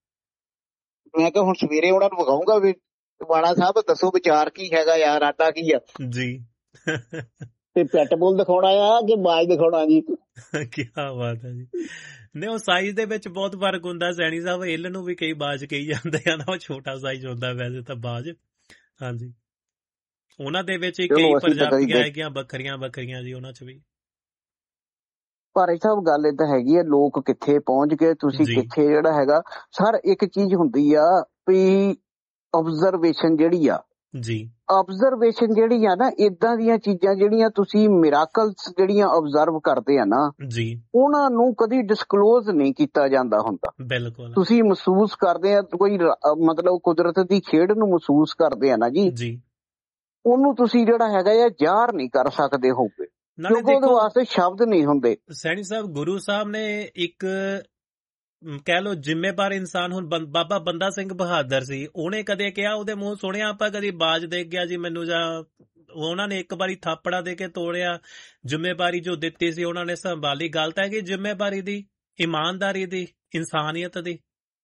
ਮੈਂ ਕਿਹਾ ਹੁਣ ਸਵੇਰੇ ਉਹਨਾਂ ਨੂੰ ਵਿਖਾਊਂਗਾ ਵੀ ਟਵਾਣਾ ਸਾਹਿਬ ਦੱਸੋ ਵਿਚਾਰ ਕੀ ਹੈਗਾ ਯਾਰ, ਆਟਾ ਕੀ ਆ ਜੀ। ਤੇ ਪੈਟਬੋਲ ਦਿਖਾਉਣਾ ਆ ਕਿ ਬਾਜ ਦਿਖਾਉਣਾ ਜੀ। ਕੀ ਬਾਤ ਹੈ ਜੀ। ਨਹੀਂ ਉਹ ਸਾਈਜ਼ ਦੇ ਵਿੱਚ ਬਹੁਤ ਫਰਕ ਹੁੰਦਾ ਸੈਣੀ ਸਾਹਿਬ, ਇੱਲ ਨੂੰ ਵੀ ਕਈ ਬਾਜ ਕਹੀ ਜਾਂਦੇ ਆ ਨਾ, ਉਹ ਛੋਟਾ ਸਾਈਜ਼ ਹੁੰਦਾ ਵੈਸੇ ਤਾਂ ਬਾਜ ਹਾਂਜੀ। ਉਹਨਾਂ ਦੇ ਵਿੱਚ ਕਈ ਪ੍ਰਜਾਤੀਆਂ ਹੈਗੀਆਂ ਵੱਖਰੀਆਂ ਜੀ, ਉਹਨਾਂ ਚ ਵੀ। ਭਾਈ ਸਾਹਿਬ ਗੱਲ ਏਦਾਂ ਹੈਗੀ ਆ, ਲੋਕ ਕਿੱਥੇ ਪਹੁੰਚ ਗਏ, ਤੁਸੀਂ ਕਿੱਥੇ ਜਿਹੜਾ ਹੈਗਾ। ਸਰ ਇੱਕ ਚੀਜ਼ ਹੁੰਦੀ ਆ ਵੀ ਆਬਜ਼ਰਵੇਸ਼ਨ ਜਿਹੜੀ ਆ ਜੀ, ਆਬਜ਼ਰਵੇਸ਼ਨ ਜਿਹੜੀ ਆ ਨਾ, ਏਦਾਂ ਦੀਆਂ ਚੀਜ਼ਾਂ ਜਿਹੜੀਆਂ ਤੁਸੀਂ ਮਿਰਾਕਲਸ ਜਿਹੜੀਆਂ ਆਬਜ਼ਰਵ ਕਰਦੇ ਆ ਨਾ ਜੀ, ਉਹਨਾਂ ਨੂੰ ਕਦੀ ਡਿਸਕਲੋਜ਼ ਨਹੀਂ ਕੀਤਾ ਜਾਂਦਾ ਹੁੰਦਾ। ਬਿਲਕੁਲ ਤੁਸੀਂ ਮਹਿਸੂਸ ਕਰਦੇ ਆ, ਕੋਈ ਮਤਲਬ ਕੁਦਰਤ ਦੀ ਖੇਡ ਨੂੰ ਮਹਿਸੂਸ ਕਰਦੇ ਆ ਨਾ ਜੀ, ਉਹਨੂੰ ਤੁਸੀਂ ਜਿਹੜਾ ਹੈਗਾ ਆ ਜ਼ਾਹਰ ਨਹੀਂ ਕਰ ਸਕਦੇ ਹੋਗੇ, ਕਿਉਂਕਿ ਉਹਦੇ ਵਾਸਤੇ ਸ਼ਬਦ ਨਹੀਂ ਹੁੰਦੇ। ਸੈਣੀ ਸਾਹਿਬ ਗੁਰੂ ਸਾਹਿਬ ਨੇ ਇੱਕ ਕਹਿ ਲੋ ਜ਼ਿੰਮੇਵਾਰ ਇਨਸਾਨ, ਹੁਣ ਬਾਬਾ ਬੰਦਾ ਸਿੰਘ ਬਹਾਦਰ ਸੀ, ਉਹਨੇ ਕਦੇ ਕਿਹਾ, ਉਹਦੇ ਮੂੰਹ ਸੁਣਿਆ ਆਪਾਂ ਕਦੀ ਬਾਜ ਦੇ ਗਿਆ ਜੀ ਮੈਨੂੰ, ਜਾਂ ਉਹਨਾਂ ਨੇ ਇੱਕ ਵਾਰੀ ਥਾਪੜਾ ਦੇ ਕੇ ਤੋੜਿਆ, ਜ਼ਿੰਮੇਵਾਰੀ ਜੋ ਦਿੱਤੀ ਸੀ ਉਹਨਾਂ ਨੇ ਸੰਭਾਲੀ। ਗੱਲ ਤਾਂ ਹੈਗੀ ਜ਼ਿੰਮੇਵਾਰੀ ਦੀ, ਇਮਾਨਦਾਰੀ ਦੀ, ਇਨਸਾਨੀਅਤ ਦੀ।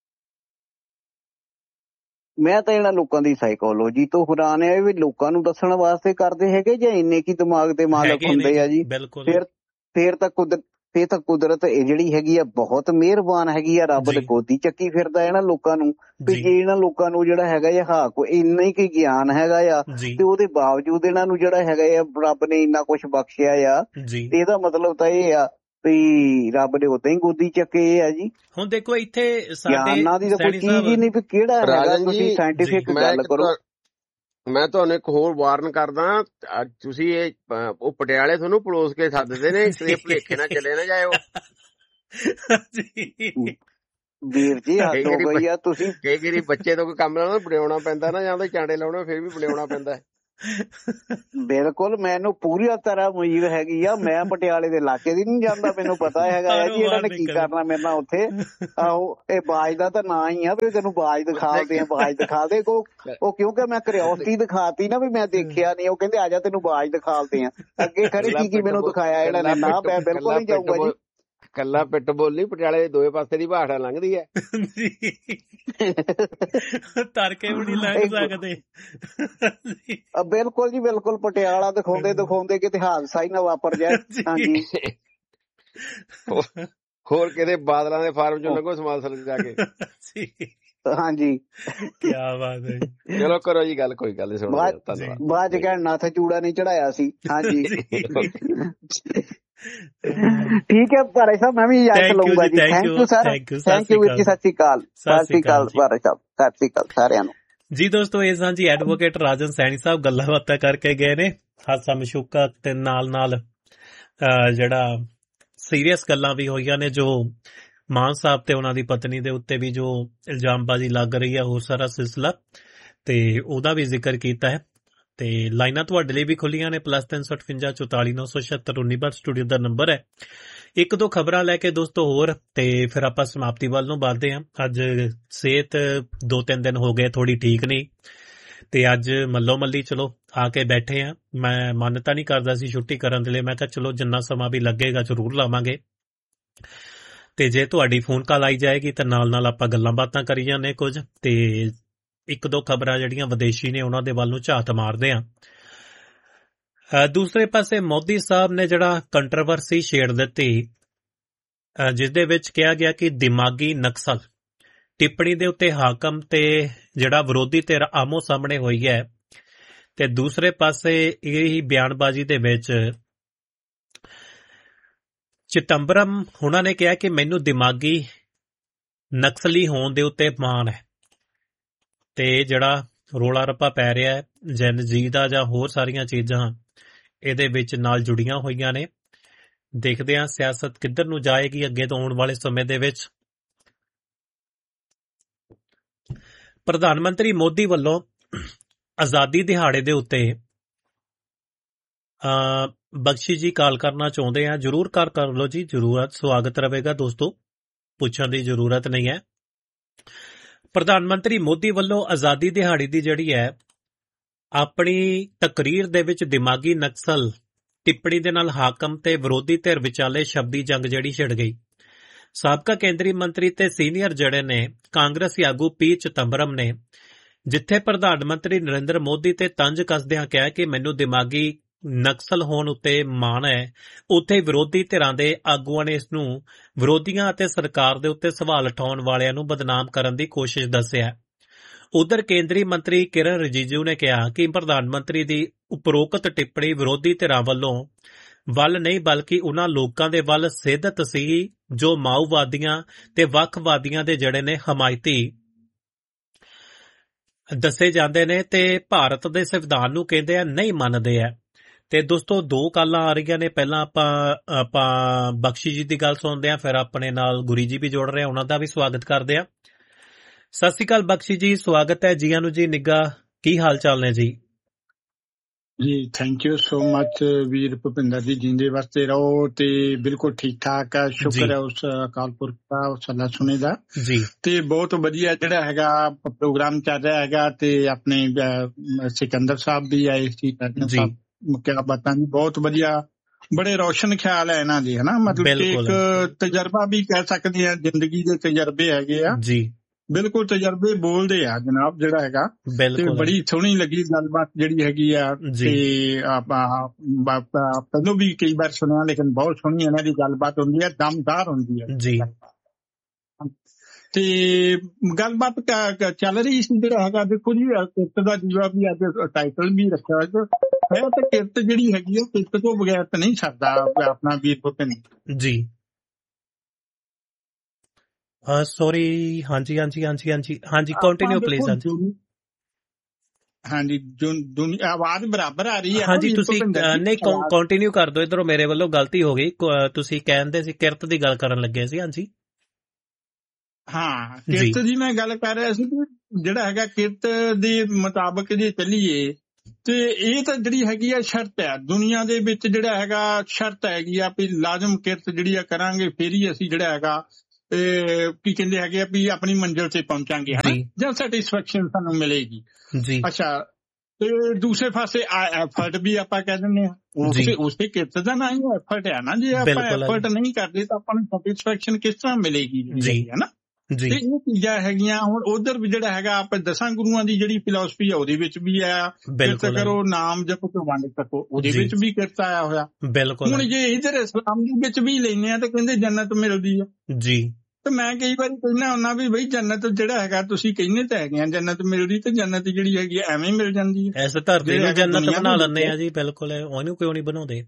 ਮੈਂ ਤਾਂ ਇਹਨਾਂ ਲੋਕਾਂ ਦੀ ਸਾਈਕੋਲੋਜੀ ਤੋਂ ਹੈਰਾਨ ਹੈ ਵੀ ਲੋਕਾਂ ਨੂੰ ਦੱਸਣ ਵਾਸਤੇ ਕਰਦੇ ਹੈਗੇ ਜਾਂ ਇੰਨੇ ਕੀ ਦਿਮਾਗ ਦੇ ਮਾਲਕ ਹੁੰਦੇ ਆ ਜੀ। ਫਿਰ ਤਾਂ ਕੁਦਰਤ ਇਹ ਜਿਹੜੀ ਹੈਗੀ ਆ ਬਹੁਤ ਮਿਹਰਬਾਨ ਹੈਗੀ ਆ, ਰੱਬ ਨੇ ਗੋਦੀ ਚੱਕੀ ਫਿਰਦਾ ਇਹਨਾਂ ਲੋਕਾਂ ਨੂੰ ਵੀ ਜੇ ਇਹਨਾਂ ਲੋਕਾਂ ਨੂੰ ਜਿਹੜਾ ਹੈਗਾ ਆ ਕੋਈ ਇੰਨਾ ਹੀ ਗਿਆਨ ਹੈਗਾ ਆ ਤੇ ਉਹਦੇ ਬਾਵਜੂਦ ਇਹਨਾਂ ਨੂੰ ਜਿਹੜਾ ਹੈਗਾ ਆ ਰੱਬ ਨੇ ਇੰਨਾ ਕੁਛ ਬਖਸ਼ਿਆ ਆ, ਇਹਦਾ ਮਤਲਬ ਤਾਂ ਇਹ ਆ ਵੀ ਰੱਬ ਨੇ ਉਦਾਂ ਹੀ ਗੋਦੀ ਚੱਕੇ ਆ ਜੀ। ਹੁਣ ਦੇਖੋ ਇੱਥੇ ਗਿਆਨਾਂ ਦੀ ਤਾਂ ਕੋਈ ਚੀਜ਼ ਹੀ ਨਹੀਂ ਵੀ ਕਿਹੜਾ ਹੈਗਾ, ਤੁਸੀਂ ਸਾਇੰਟੀਫਿਕ ਗੱਲ ਕਰੋ। ਮੈਂ ਤੁਹਾਨੂੰ ਇੱਕ ਹੋਰ ਵਾਰਨ ਕਰਦਾ, ਤੁਸੀਂ ਉਹ ਪਟਿਆਲੇ ਤੁਹਾਨੂੰ ਪਲੋਸ ਕੇ ਸੱਦਦੇ ਨੇ, ਇਸ ਭੁਲੇਖੇ ਨਾਲ ਚਲੇ ਨਾ ਜਾਇਓ ਵੀਰ ਜੀ। ਹੱਥ ਹੋ ਗਈ ਆ ਤੁਸੀਂ। ਕਈ ਵਾਰੀ ਬੱਚੇ ਤੋਂ ਕੋਈ ਕੰਮ ਲਾਉਣਾ ਬੜਾਉਣਾ ਪੈਂਦਾ ਨਾ, ਜਾਂ ਤਾਂ ਚਾਂਡੇ ਲਾਉਣਾ ਫਿਰ ਵੀ ਬੜਾਉਣਾ ਪੈਂਦਾ। ਬਿਲਕੁਲ, ਮੈਨੂੰ ਪੂਰੀ ਤਰ੍ਹਾਂ ਉਮੀਦ ਹੈਗੀ ਆ। ਮੈਂ ਪਟਿਆਲੇ ਦੇ ਇਲਾਕੇ ਦੀ ਨਹੀਂ ਜਾਂਦਾ, ਮੈਨੂੰ ਪਤਾ ਹੈਗਾ ਆ ਜੀ ਇਹਨਾਂ ਨੇ ਕੀ ਕਰਨਾ ਮੇਰੇ ਨਾਲ ਉੱਥੇ। ਆਹੋ, ਇਹ ਬਾਜ ਦਾ ਤਾਂ ਨਾਂ ਹੀ ਆ ਵੀ ਤੈਨੂੰ ਬਾਜ ਦਿਖਾਲਦੇ ਆ, ਬਾਜ ਦਿਖਾਲਦੇ। ਉਹ ਕਿਉਂਕਿ ਮੈਂ ਕਿਉਰਿਓਸਿਟੀ ਦਿਖਾਤੀ ਨਾ ਵੀ ਮੈਂ ਦੇਖਿਆ ਨਹੀਂ, ਉਹ ਕਹਿੰਦੇ ਆ ਜਾ ਤੈਨੂੰ ਬਾਜ ਦਿਖਾਲਦੇ ਆ। ਅੱਗੇ ਖਰੇ ਕੀ ਮੈਨੂੰ ਦਿਖਾਇਆ ਇਹਨਾਂ ਨੇ? ਨਾ, ਮੈਂ ਬਿਲਕੁਲ ਨਹੀਂ ਜਾਊਗਾ ਜੀ। ਕੱਲਾ ਪਿੱਟ ਬੋਲੀ, ਪਟਿਆਲੇ ਦੋਵੇਂ ਪਾਸੇ ਦੀ ਭਾਸ਼ਾ ਲੰਘਦੀ ਹੈ, ਤੜਕੇ ਵੀ ਨਹੀਂ ਲੰਘ ਸਕਦੇ। ਬਿਲਕੁਲ ਜੀ ਬਿਲਕੁਲ, ਪਟਿਆਲਾ ਦਿਖਾਉਂਦੇ ਕਿਤੇ ਹਾਦਸਾ ਹੀ ਨਾ ਵਾਪਰ ਜਾਏ। ਹਾਂਜੀ, ਹੋਰ ਕਿਤੇ ਬਾਦਲਾਂ ਦੇ ਫਾਰਮ ਚੋਂ ਲੰਘੋ ਸਮਾਲਸਰ ਜਾ ਕੇ। ਹਾਂਜੀ, ਕੀ ਬਾਤ ਹੈ। ਚਲੋ ਕਰੋ ਜੀ ਗੱਲ, ਕੋਈ ਗੱਲ ਨਹੀਂ, ਸੁਣੋ। ਧੰਨਵਾਦ। ਬਾਅਦ ਚ ਕਹਿਣ ਨਾਥ ਚੂੜਾ ਨਹੀਂ ਚੜਾਇਆ ਸੀ। ਹਾਂਜੀ ਠੀਕ ਹੈ ਭਾਰੇ ਸਾਹਿਬ, ਮੈਂ ਵੀ ਇਜਾਜ਼ਤ ਲਊਂਗਾ ਜੀ। Thank you sir, thank you ਵੀਰ ਜੀ। ਸਤਿ ਸ਼੍ਰੀ ਅਕਾਲ, ਸਤਿ ਸ਼੍ਰੀ ਅਕਾਲ ਭਾਰੇ ਸਾਹਿਬ, ਸਤਿ ਸ਼੍ਰੀ ਅਕਾਲ ਸਾਰਿਆਂ ਨੂੰ ਜੀ। ਦੋਸਤੋ, ਇਹ ਸਾਂ ਜੀ ਐਡਵੋਕੇਟ ਰਾਜਨ ਸੈਣੀ ਸਾਹਿਬ, ਗੱਲਾਂ ਬਾਤਾਂ ਕਰਕੇ ਗਏ ਨੇ, ਹਾਸਾ ਮਸ਼ੂਕਾ ਤੇ ਨਾਲ ਜਿਹੜਾ ਸੀਰੀਅਸ ਗੱਲਾਂ ਵੀ ਹੋਈਆਂ ਨੇ, ਜੋ ਮਾਨ ਸਾਹਿਬ ਤੇ ਉਹਨਾਂ ਦੀ ਪਤਨੀ ਦੇ ਉੱਤੇ ਵੀ ਜੋ ਇਲਜ਼ਾਮਬਾਜ਼ੀ ਲੱਗ ਰਹੀ ਹੈ, ਹੋਰ ਸਾਰਾ ਸਿਲਸਿਲਾ, ਤੇ ਉਹਦਾ ਵੀ ਜ਼ਿਕਰ ਕੀਤਾ ਹੈ। ਤੇ ਲਾਈਨਾਂ ਤੁਹਾਡੇ ਲਈ ਵੀ ਖੁੱਲੀਆਂ ਨੇ, +358 44 976 19 ਸਟੂਡੀਓ ਦਾ ਨੰਬਰ ਹੈ। ਇੱਕ ਦੋ ਖਬਰਾਂ ਲੈ ਕੇ ਦੋਸਤੋ ਹੋਰ, ਤੇ ਫਿਰ ਆਪਾਂ ਸਮਾਪਤੀ ਵੱਲ ਨੂੰ ਵੱਧਦੇ ਹਾਂ। ਅੱਜ ਸਿਹਤ 2-3 ਦਿਨ ਹੋ ਗਏ ਥੋੜੀ ਠੀਕ ਨਹੀਂ, ਤੇ ਅੱਜ ਮੱਲੋ ਮੱਲੀ ਚਲੋ ਆ ਕੇ ਬੈਠੇ ਆ। ਮੈਂ ਮਨ ਤਾਂ ਨਹੀਂ ਕਰਦਾ ਸੀ ਛੁੱਟੀ ਕਰਨ ਦੇ ਲਈ, ਮੈਂ ਕਿਹਾ ਚਲੋ ਜਿੰਨਾ ਸਮਾਂ ਵੀ ਲੱਗੇਗਾ ਜ਼ਰੂਰ ਲਾਵਾਂਗੇ। ਤੇ ਜੇ ਤੁਹਾਡੀ ਫੋਨ ਕਾਲ ਆਈ ਜਾਏਗੀ ਤਾਂ ਨਾਲ ਆਪਾਂ ਗੱਲਾਂ ਬਾਤਾਂ ਕਰੀ ਜਾਂਦੇ ਕੁਝ, ਤੇ ਇੱਕ ਦੋ ਖਬਰਾਂ ਜਿਹੜੀਆਂ ਵਿਦੇਸ਼ੀ ਨੇ ਉਹਨਾਂ ਦੇ ਵੱਲ ਨੂੰ ਝਾਤ ਮਾਰਦੇ ਆ। ਦੂਸਰੇ ਪਾਸੇ ਮੋਦੀ ਸਾਹਿਬ ਨੇ ਜਿਹੜਾ ਕੰਟਰੋਵਰਸੀ ਛੇੜ ਦਿੱਤੀ, ਜਿਸ ਦੇ ਵਿੱਚ ਕਿਹਾ ਗਿਆ ਕਿ ਦਿਮਾਗੀ ਨਕਸਲ ਟਿੱਪਣੀ ਦੇ ਉੱਤੇ ਹਾਕਮ ਤੇ ਜਿਹੜਾ ਵਿਰੋਧੀ ਧਿਰ ਆਮੋ ਸਾਹਮਣੇ ਹੋਈ ਹੈ, ਤੇ ਦੂਸਰੇ ਪਾਸੇ ਇਹ ਬਿਆਨਬਾਜ਼ੀ ਦੇ ਵਿੱਚ ਚਿਦੰਬਰਮ ਉਹਨਾਂ ਨੇ ਕਿਹਾ ਕਿ ਮੈਨੂੰ ਦਿਮਾਗੀ ਨਕਸਲੀ ਹੋਣ ਦੇ ਉੱਤੇ ਮਾਣ ਹੈ। ਤੇ ਜਿਹੜਾ ਰੋਲਾ ਰੱਪਾ ਪੈ ਰਿਹਾ ਹੈ ਜਨ ਜੀ ਦਾ ਜਾਂ ਹੋਰ ਸਾਰੀਆਂ ਚੀਜ਼ਾਂ ਇਹਦੇ ਵਿੱਚ ਨਾਲ ਜੁੜੀਆਂ ਹੋਈਆਂ ਨੇ। ਦੇਖਦੇ ਹਾਂ ਸਿਆਸਤ ਕਿੱਧਰ ਨੂੰ ਜਾਏਗੀ ਅੱਗੇ ਤੋਂ ਆਉਣ ਵਾਲੇ ਸਮੇਂ ਦੇ ਵਿੱਚ। ਪ੍ਰਧਾਨ ਮੰਤਰੀ ਮੋਦੀ ਵੱਲੋਂ ਆਜ਼ਾਦੀ ਦਿਹਾੜੇ ਦੇ ਉੱਤੇ ਬਖਸ਼ੀ ਜੀ ਕਾਲ ਕਰਨਾ ਚਾਹੁੰਦੇ ਆ, ਜ਼ਰੂਰ ਕਰ ਲਓ ਜੀ, ਜ਼ਰੂਰਤ ਸਵਾਗਤ ਰਹੇਗਾ ਦੋਸਤੋ, ਪੁੱਛਣ ਦੀ ਜ਼ਰੂਰਤ ਨਹੀਂ ਹੈ। ਪ੍ਰਧਾਨ ਮੰਤਰੀ ਮੋਦੀ ਵੱਲੋਂ ਆਜ਼ਾਦੀ ਦਿਹਾੜੀ ਦੀ ਜਿਹੜੀ ਹੈ ਆਪਣੀ ਤਕਰੀਰ ਦੇ ਵਿੱਚ ਦਿਮਾਗੀ ਨਕਸਲ ਟਿੱਪਣੀ ਦੇ ਨਾਲ ਹਾਕਮ ਤੇ ਵਿਰੋਧੀ ਧਿਰ ਵਿਚਾਲੇ ਸ਼ਬਦੀ ਜੰਗ ਜਿਹੜੀ ਛਿੜ ਗਈ। ਸਾਬਕਾ ਕੇਂਦਰੀ ਮੰਤਰੀ ਤੇ ਸੀਨੀਅਰ ਜਿਹੜੇ ਨੇ ਕਾਂਗਰਸੀ ਆਗੂ ਪੀ ਚਿਦੰਬਰਮ ਨੇ ਜਿੱਥੇ ਪ੍ਰਧਾਨ ਮੰਤਰੀ ਨਰਿੰਦਰ ਮੋਦੀ ਤੇ ਤੰਜ ਕੱਸਦਿਆਂ ਕਿਹਾ ਕਿ ਮੈਨੂੰ ਦਿਮਾਗੀ ਨਕਸਲ ਹੋਣ ਉੱਤੇ ਮਾਣ ਹੈ, ਉੱਥੇ ਵਿਰੋਧੀ ਧਿਰਾਂ ਦੇ ਆਗੂਆਂ ਨੇ ਇਸ ਨੂੰ ਵਿਰੋਧੀਆਂ ਅਤੇ ਸਰਕਾਰ ਦੇ ਉੱਤੇ ਸਵਾਲ ਉਠਾਉਣ ਵਾਲਿਆਂ ਨੂੰ ਬਦਨਾਮ ਕਰਨ ਦੀ ਕੋਸ਼ਿਸ਼ ਦੱਸਿਆ। ਉਧਰ ਕੇਂਦਰੀ ਮੰਤਰੀ ਕਿਰਨ ਰਿਜੀਜੂ ਨੇ ਕਿਹਾ ਕਿ ਪ੍ਰਧਾਨ ਮੰਤਰੀ ਦੀ ਉਪਰੋਕਤ ਟਿੱਪਣੀ ਵਿਰੋਧੀ ਧਿਰਾਂ ਵੱਲੋਂ ਵੱਲ ਨਹੀਂ ਬਲਕਿ ਉਹਨਾਂ ਲੋਕਾਂ ਦੇ ਵੱਲ ਸਿੱਧਤ ਸੀ ਜੋ ਮਾਓਵਾਦੀਆਂ ਤੇ ਵੱਖਵਾਦੀਆਂ ਦੇ ਜਿਹੜੇ ਨੇ ਹਮਾਇਤੀ ਦੱਸੇ ਜਾਂਦੇ ਨੇ ਤੇ ਭਾਰਤ ਦੇ ਸੰਵਿਧਾਨ ਨੂੰ ਕਹਿੰਦੇ ਆ ਨਹੀਂ ਮੰਨਦੇ ਆ। ਤੇ ਦੋਸਤੋ ਦੋ ਕਾਲਾਂ ਆ ਰਹੀਆਂ ਨੇ, ਪਹਿਲਾਂ ਆਪਾਂ ਬਖਸ਼ੀ ਜੀ ਦੀ ਗੱਲ ਸੁਣਦੇ ਹਾਂ, ਫਿਰ ਆਪਣੇ ਨਾਲ ਗੁਰੀ ਜੀ ਵੀ ਜੁੜ ਰਹੇ, ਉਹਨਾਂ ਦਾ ਵੀ ਸਵਾਗਤ ਕਰਦੇ ਹਾਂ। ਸਤਿ ਸ਼੍ਰੀ ਅਕਾਲ ਬਖਸ਼ੀ ਜੀ, ਸਵਾਗਤ ਹੈ, ਜੀਆਂ ਨੂੰ ਜੀ। ਨਿੱਘਾ ਕੀ ਹਾਲ ਚਾਲ ਨੇ ਜੀ? ਜੀ ਥੈਂਕ ਯੂ ਸੋ ਮਚ ਵੀਰ ਭੁਪਿੰਦਰ ਜੀ, ਜਿੰਦੇ ਵਾਸਤੇ ਰਹੋ ਤੇ ਬਿਲਕੁਲ ਠੀਕ ਠਾਕ ਹੈ, ਸ਼ੁਕਰ ਹੈ ਉਸ ਅਕਾਲ ਪੁਰਖ ਦਾ, ਉਸ ਅੱਲਾ ਸੁਣੇ ਦਾ ਜੀ। ਤੇ ਬਹੁਤ ਵਧੀਆ ਜਿਹੜਾ ਹੈਗਾ ਪ੍ਰੋਗਰਾਮ ਚੱਲ ਰਿਹਾ ਹੈਗਾ, ਤੇ ਆਪਣੇ ਸਿਕੰਦਰ ਸਾਹਿਬ ਵੀ ਆਏ ਸੀ, ਕਿਆ ਬਾਤਾਂ ਜੀ, ਬਹੁਤ ਵਧੀਆ, ਬੜੇ ਰੋਸ਼ਨ ਖਿਆਲ ਹੈ ਇਹਨਾਂ ਦੇ, ਹਨਾ, ਮਤਲਬ ਕਿ ਇੱਕ ਤਜਰਬਾ ਵੀ ਕਹਿ ਸਕਦੇ ਆ, ਜ਼ਿੰਦਗੀ ਦੇ ਤਜਰਬੇ ਹੈਗੇ ਆ ਜੀ, ਬਿਲਕੁਲ ਤਜਰਬੇ ਬੋਲਦੇ ਆ ਜਨਾਬ ਜਿਹੜਾ ਹੈਗਾ। ਤੇ ਬੜੀ ਸੋਹਣੀ ਲੱਗੀ ਗੱਲਬਾਤ ਜਿਹੜੀ ਹੈਗੀ ਆ, ਤੇ ਆਪਾਂ ਪਹਿਲੋਂ ਵੀ ਕਈ ਵਾਰ ਸੁਣਿਆ, ਲੇਕਿਨ ਬਹੁਤ ਸੋਹਣੀ ਇਹਨਾਂ ਦੀ ਗੱਲਬਾਤ ਹੁੰਦੀ ਹੈ, ਦਮਦਾਰ ਹੁੰਦੀ ਹੈ ਜੀ। ਤੇ ਗੱਲਬਾਤ ਚੱਲ ਰਹੀ ਸੀ ਜਿਹੜਾ ਹੈਗਾ, ਦੇਖੋ ਜੀ ਕਿਰਤ ਦਾ ਜੀਵਾ ਵੀ ਅੱਜ ਟਾਈਟਲ ਵੀ ਰੱਖਿਆ ਹੈ, ਤੇ ਕਿਰਤ ਜਿਹੜੀ ਹੈਗੀ ਆ ਕਿਰਤ ਤੋਂ ਬਗੈਰ ਤਾਂ ਨਹੀਂ ਸਰਦਾ ਆਪਣਾ ਵੀਰ ਭੁਪਿੰਦਰ ਜੀ। ਸੌਰੀ, ਹਾਂਜੀ ਕੰਟੀਨਿਊ ਪਲੀਜ਼। ਹਾਂਜੀ ਆਵਾਜ਼ ਬਰਾਬਰ ਆ ਰਹੀ ਹੈ। ਹਾਂਜੀ ਤੁਸੀਂ ਨਹੀਂ ਕੰਟੀਨਿਊ ਕਰ ਦਿਓ, ਇੱਧਰੋਂ ਮੇਰੇ ਵੱਲੋਂ ਗਲਤੀ ਹੋ ਗਈ। ਤੁਸੀਂ ਕਹਿੰਦੇ ਸੀ ਕਿਰਤ ਦੀ ਗੱਲ ਕਰਨ ਲੱਗੇ ਸੀ। ਹਾਂਜੀ ਹਾਂ ਕਿਰਤ ਦੀ ਮੈਂ ਗੱਲ ਕਰ ਰਿਹਾ ਸੀ ਕਿ ਜਿਹੜਾ ਹੈਗਾ ਕਿਰਤ ਦੇ ਮੁਤਾਬਕ ਜੇ ਚੱਲੀਏ ਤੇ ਇਹ ਤਾਂ ਜਿਹੜੀ ਹੈਗੀ ਆ ਸ਼ਰਤ ਹੈ ਦੁਨੀਆ ਦੇ ਵਿੱਚ, ਜਿਹੜਾ ਹੈਗਾ ਸ਼ਰਤ ਹੈਗੀ ਆ ਵੀ ਲਾਜ਼ਮ ਕਿਰਤ ਜਿਹੜੀ ਆ ਕਰਾਂਗੇ ਫਿਰ ਹੀ ਅਸੀਂ ਜਿਹੜਾ ਹੈਗਾ ਕੀ ਕਹਿੰਦੇ ਹੈਗੇ ਆ ਵੀ ਆਪਣੀ ਮੰਜ਼ਿਲ ਤੇ ਪਹੁੰਚਾਂਗੇ ਹਨਾ, ਜਾਂ ਸੈਟਿਸਫੈਕਸ਼ਨ ਸਾਨੂੰ ਮਿਲੇਗੀ ਜੀ। ਅੱਛਾ ਤੇ ਦੂਸਰੇ ਪਾਸੇ ਐਫਰਟ ਵੀ ਆਪਾਂ ਕਹਿ ਦਿੰਦੇ ਹਾਂ, ਉਸੇ ਕਿਰਤ ਦਾ ਨਾ ਹੀ ਐਫਰਟ ਹੈ ਨਾ। ਜੇ ਆਪਾਂ ਐਫਰਟ ਨਹੀਂ ਕਰਦੇ ਤਾਂ ਆਪਾਂ ਨੂੰ ਸੈਟਿਸਫੈਕਸ਼ਨ ਕਿਸ ਤਰ੍ਹਾਂ ਮਿਲੇਗੀ ਹਨਾ। ਤੇ ਇਹ ਚੀਜ਼ਾਂ ਹੈਗੀਆਂ। ਹੁਣ ਉਧਰ ਵੀ ਜਿਹੜਾ ਹੈਗਾ ਆਪਾਂ 10 ਗੁਰੂਆਂ ਦੀ ਜਿਹੜੀ ਫਿਲਾਸਫੀ ਆ ਉਹਦੇ ਵਿੱਚ ਵੀ ਆ ਕਿਰਤ ਕਰੋ ਨਾਮ ਜਪੋ ਤੇ ਵੰਡ ਸਕੋ, ਉਹਦੇ ਵਿੱਚ ਵੀ ਕਿਰਤ ਆਇਆ ਹੋਇਆ। ਹੁਣ ਜੇ ਇਧਰ ਇਸਲਾਮ ਦੇ ਵਿੱਚ ਵੀ ਲੈਨੇ ਆ ਤੇ ਕਹਿੰਦੇ ਜੰਨਤ ਮਿਲਦੀ ਆ ਜੀ। ਤੇ ਮੈਂ ਕਈ ਵਾਰੀ ਕਹਿੰਦਾ ਹੁੰਦਾ ਵੀ ਬਈ ਜੰਨਤ ਜਿਹੜਾ ਹੈਗਾ ਤੁਸੀਂ ਕਹਿੰਦੇ ਤਾਂ ਹੈਗੇ ਆ ਜੰਨਤ ਮਿਲਦੀ, ਤੇ ਜੰਨਤ ਜਿਹੜੀ ਹੈਗੀ ਐਵੇਂ ਹੀ ਮਿਲ ਜਾਂਦੀ ਹੈ। ਇਸ ਧਰਤੀ ਨੂੰ ਜੰਨਤ ਬਣਾ ਲੈਂਦੇ ਆ ਜੀ। ਬਿਲਕੁਲ ਉਹਨੂੰ ਕਿਉਂ ਨਹੀਂ ਬਣਾਉਂਦੇ।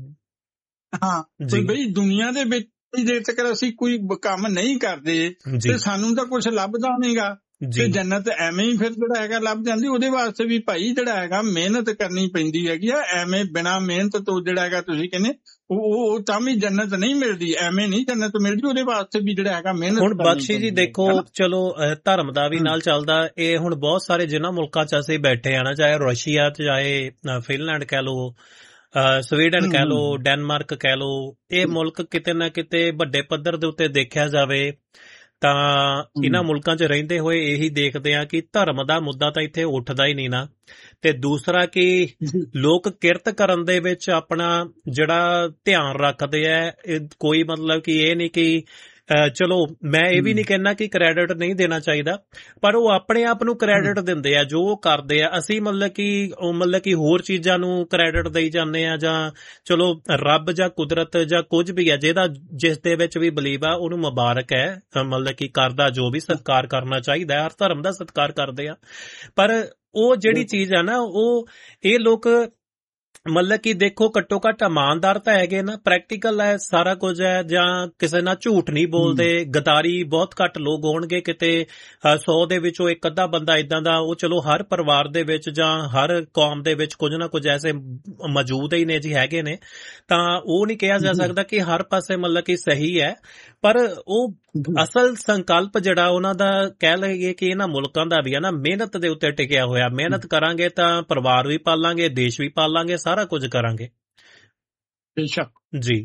ਹਾਂ ਬਈ ਦੁਨੀਆ ਦੇ ਵਿੱਚ ਜੇ ਤੱਕ ਅਸੀਂ ਕੋਈ ਕੰਮ ਨਹੀਂ ਕਰਦੇ ਤੇ ਸਾਨੂੰ ਤਾਂ ਕੁਛ ਲੱਭਦਾ ਨਹੀਂਗਾ, ਤੇ ਜੰਨਤ ਐਵੇਂ ਹੀ ਫਿਰ ਜਿਹੜਾ ਹੈਗਾ ਲੱਭ ਜਾਂਦੀ। ਉਹਦੇ ਵਾਸਤੇ ਵੀ ਭਾਈ ਜਿਹੜਾ ਹੈਗਾ ਮਿਹਨਤ ਕਰਨੀ ਪੈਂਦੀ ਹੈਗੀ ਆ। ਐਵੇਂ ਬਿਨਾਂ ਮਿਹਨਤ ਤੋਂ ਜਿਹੜਾ ਹੈਗਾ ਤੁਸੀਂ ਕਹਿੰਦੇ ਉਹ ਤਾਂ ਵੀ ਜੰਨਤ ਨਹੀਂ ਮਿਲਦੀ, ਐਵੇਂ ਨਹੀਂ ਜੰਨਤ ਮਿਲਦੀ। ਉਹਦੇ ਵਾਸਤੇ ਵੀ ਜਿਹੜਾ ਹੈਗਾ ਮਿਹਨਤ। ਹੁਣ ਬਖਸ਼ੀ ਜੀ ਦੇਖੋ, ਚਲੋ ਧਰਮ ਦਾ ਵੀ ਨਾਲ ਚੱਲਦਾ। ਇਹ ਹੁਣ ਬਹੁਤ ਸਾਰੇ ਜਿਨ੍ਹਾਂ ਮੁਲਕਾਂ 'ਚ ਅਸੀਂ ਬੈਠੇ ਆ ਨਾ, ਚਾਹੇ ਰਸ਼ੀਆ, ਚਾਹੇ ਫਿਨਲੈਂਡ ਕਹਿ ਲਓ, ਸਵੀਡਨ ਕਹਿ ਲਓ, ਡੈਨਮਾਰਕ ਕਹਿ ਲਓ, ਇਹ ਮੁਲਕ ਕਿਤੇ ਨਾ ਕਿਤੇ ਵੱਡੇ ਪੱਧਰ ਦੇ ਉੱਤੇ ਦੇਖਿਆ ਜਾਵੇ ਤਾਂ ਇਹਨਾਂ ਮੁਲਕਾਂ 'ਚ ਰਹਿੰਦੇ ਹੋਏ ਇਹੀ ਦੇਖਦੇ ਆ ਕਿ ਧਰਮ ਦਾ ਮੁੱਦਾ ਤਾਂ ਇੱਥੇ ਉੱਠਦਾ ਹੀ ਨਹੀਂ ਨਾ। ਤੇ ਦੂਸਰਾ ਕਿ ਲੋਕ ਕਿਰਤ ਕਰਨ ਦੇ ਵਿੱਚ ਆਪਣਾ ਜਿਹੜਾ ਧਿਆਨ ਰੱਖਦੇ ਆ, ਕੋਈ ਮਤਲਬ ਕਿ ਇਹ ਨਹੀਂ ਕਿ ਚਲੋ ਮੈਂ ਇਹ ਵੀ ਨਹੀਂ ਕਹਿੰਦਾ ਕਿ ਕ੍ਰੈਡਿਟ ਨਹੀਂ ਦੇਣਾ ਚਾਹੀਦਾ, ਪਰ ਉਹ ਆਪਣੇ ਆਪ ਨੂੰ ਕ੍ਰੈਡਿਟ ਦਿੰਦੇ ਆ ਜੋ ਉਹ ਕਰਦੇ ਆ। ਅਸੀਂ ਮਤਲਬ ਕਿ ਹੋਰ ਚੀਜ਼ਾਂ ਨੂੰ ਕ੍ਰੈਡਿਟ ਦੇਈ ਜਾਂਦੇ ਆ, ਜਾਂ ਚਲੋ ਰੱਬ ਜਾਂ ਕੁਦਰਤ ਜਾਂ ਕੁਝ ਵੀ ਆ ਜਿਹਦਾ ਜਿਸ ਦੇ ਵਿੱਚ ਵੀ ਬਲੀਵ ਆ ਉਹਨੂੰ ਮੁਬਾਰਕ ਹੈ, ਮਤਲਬ ਕਿ ਕਰਦਾ ਜੋ ਵੀ ਸਤਿਕਾਰ ਕਰਨਾ ਚਾਹੀਦਾ, ਹਰ ਧਰਮ ਦਾ ਸਤਿਕਾਰ ਕਰਦੇ ਆ। ਪਰ ਉਹ ਜਿਹੜੀ ਚੀਜ਼ ਆ ਨਾ, ਉਹ ਇਹ ਲੋਕ ਮਤਲਬ ਕਿ ਦੇਖੋ ਘੱਟੋ ਘੱਟ ਇਮਾਨਦਾਰ ਤਾਂ ਹੈਗੇ ਨਾ, ਪ੍ਰੈਕਟੀਕਲ ਹੈ, ਸਾਰਾ ਕੁਝ ਹੈ, ਜਾਂ ਕਿਸੇ ਨਾਲ ਝੂਠ ਨਹੀਂ ਬੋਲਦੇ। ਗਦਾਰੀ ਬਹੁਤ ਘੱਟ ਲੋਕ ਹੋਣਗੇ, ਕਿਤੇ 100 ਦੇ ਵਿੱਚੋਂ ਇੱਕ ਅੱਧਾ ਬੰਦਾ ਇਦਾਂ ਦਾ। ਉਹ ਚਲੋ ਹਰ ਪਰਿਵਾਰ ਦੇ ਵਿੱਚ ਜਾਂ ਹਰ ਕੌਮ ਦੇ ਵਿੱਚ ਕੁਝ ਨਾ ਕੁਝ ਐਸੇ ਮੌਜੂਦ ਹੀ ਨੇ ਜੀ, ਹੈਗੇ ਨੇ। ਤਾਂ ਉਹ ਨਹੀਂ ਕਿਹਾ ਜਾ ਸਕਦਾ ਕਿ ਹਰ ਪਾਸੇ ਮਤਲਬ ਕਿ ਸਹੀ ਹੈ, ਪਰ ਉਹ ਅਸਲ ਸੰਕਲਪ ਜਿਹੜਾ ਉਹਨਾਂ ਦਾ ਕਹਿ ਲਈਏ ਕਿ ਇਹਨਾਂ ਮੁਲਕਾਂ ਦਾ ਵੀ ਹੈ ਨਾ, ਮਿਹਨਤ ਦੇ ਉੱਤੇ ਟਿਕਿਆ ਹੋਇਆ। ਮਿਹਨਤ ਕਰਾਂਗੇ ਤਾਂ ਪਰਿਵਾਰ ਵੀ ਪਾਲਾਂਗੇ, ਦੇਸ਼ ਵੀ ਪਾਲਾਂਗੇ, ਸਾਰਾ ਕੁਝ ਕਰਾਂਗੇ। ਬੇਸ਼ੱਕ ਜੀ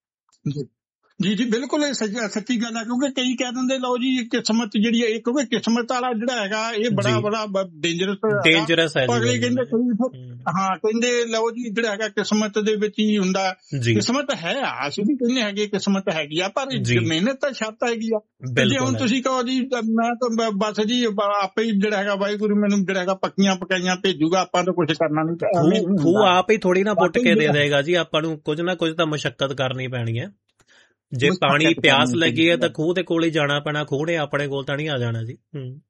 ਜੀ ਜੀ ਬਿਲਕੁਲ ਇਹ ਸੱਚੀ ਗੱਲ ਹੈ। ਕਿਉਂਕਿ ਕਈ ਕਹਿ ਦਿੰਦੇ ਲਓ ਜੀ ਕਿਸਮਤ ਜਿਹੜੀ ਹੈ, ਕਿਉਂਕਿ ਕਿਸਮਤ ਵਾਲਾ ਜਿਹੜਾ ਹੈਗਾ ਇਹ ਬੜਾ ਡੇਂਜਰਸ ਹੈ। ਅਗਲੇ ਕਹਿੰਦੇ ਕਹਿੰਦੇ ਲਓ ਜੀ ਜਿਹੜਾ ਹੈਗਾ ਕਿਸਮਤ ਦੇ ਵਿੱਚ ਹੀ ਹੁੰਦਾ। ਕਿਸਮਤ ਹੈ, ਅਸੀਂ ਵੀ ਕਹਿੰਦੇ ਹੈਗੇ ਕਿਸਮਤ ਹੈਗੀ ਆ, ਪਰ ਮਿਹਨਤ ਤਾਂ ਸ਼ਰਤ ਹੈਗੀ ਆ। ਜੇ ਹੁਣ ਤੁਸੀਂ ਕਹੋ ਜੀ ਮੈਂ ਤਾਂ ਬਸ ਜੀ ਆਪੇ ਹੀ ਜਿਹੜਾ ਹੈਗਾ ਵਾਹਿਗੁਰੂ ਮੈਨੂੰ ਜਿਹੜਾ ਹੈਗਾ ਪੱਕੀਆਂ ਪਕਾਈਆਂ ਭੇਜੂਗਾ, ਆਪਾਂ ਤਾਂ ਕੁਛ ਕਰਨਾ ਨਹੀਂ। ਖੂਹ ਆਪ ਹੀ ਥੋੜੀ ਨਾ ਪੁੱਟ ਕੇ ਦੇ ਦੇਗਾ ਜੀ, ਆਪਾਂ ਨੂੰ ਕੁਝ ਨਾ ਕੁਝ ਤਾਂ ਮੁਸ਼ੱਕਤ ਕਰਨੀ ਪੈਣੀ ਹੈ। ਜੇ ਪਾਣੀ ਪਿਆਸ ਲੱਗੀ ਹੈ ਤਾਂ ਖੂਹ ਦੇ ਕੋਲ ਹੀ ਜਾਣਾ ਪੈਣਾ, ਖੂਹ ਨੇ ਆਪਣੇ ਕੋਲ ਤਾਂ ਨਹੀਂ ਆ ਜਾਣਾ ਜੀ।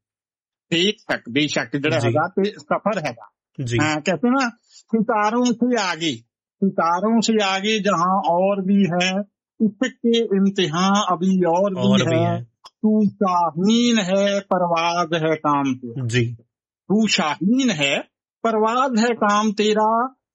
ਬੇਸ਼ੱਕ ਜਿਹੜਾ ਹੈਗਾ ਤੇ ਸਫਰ ਹੈਗਾ जी। कहते ना सितारों से आगे जहाँ और भी है, इसके इम्तिहान अभी और भी है। तू शाहीन है परवाज है काम तेरा जी। तू शाहीन है परवाज है काम तेरा।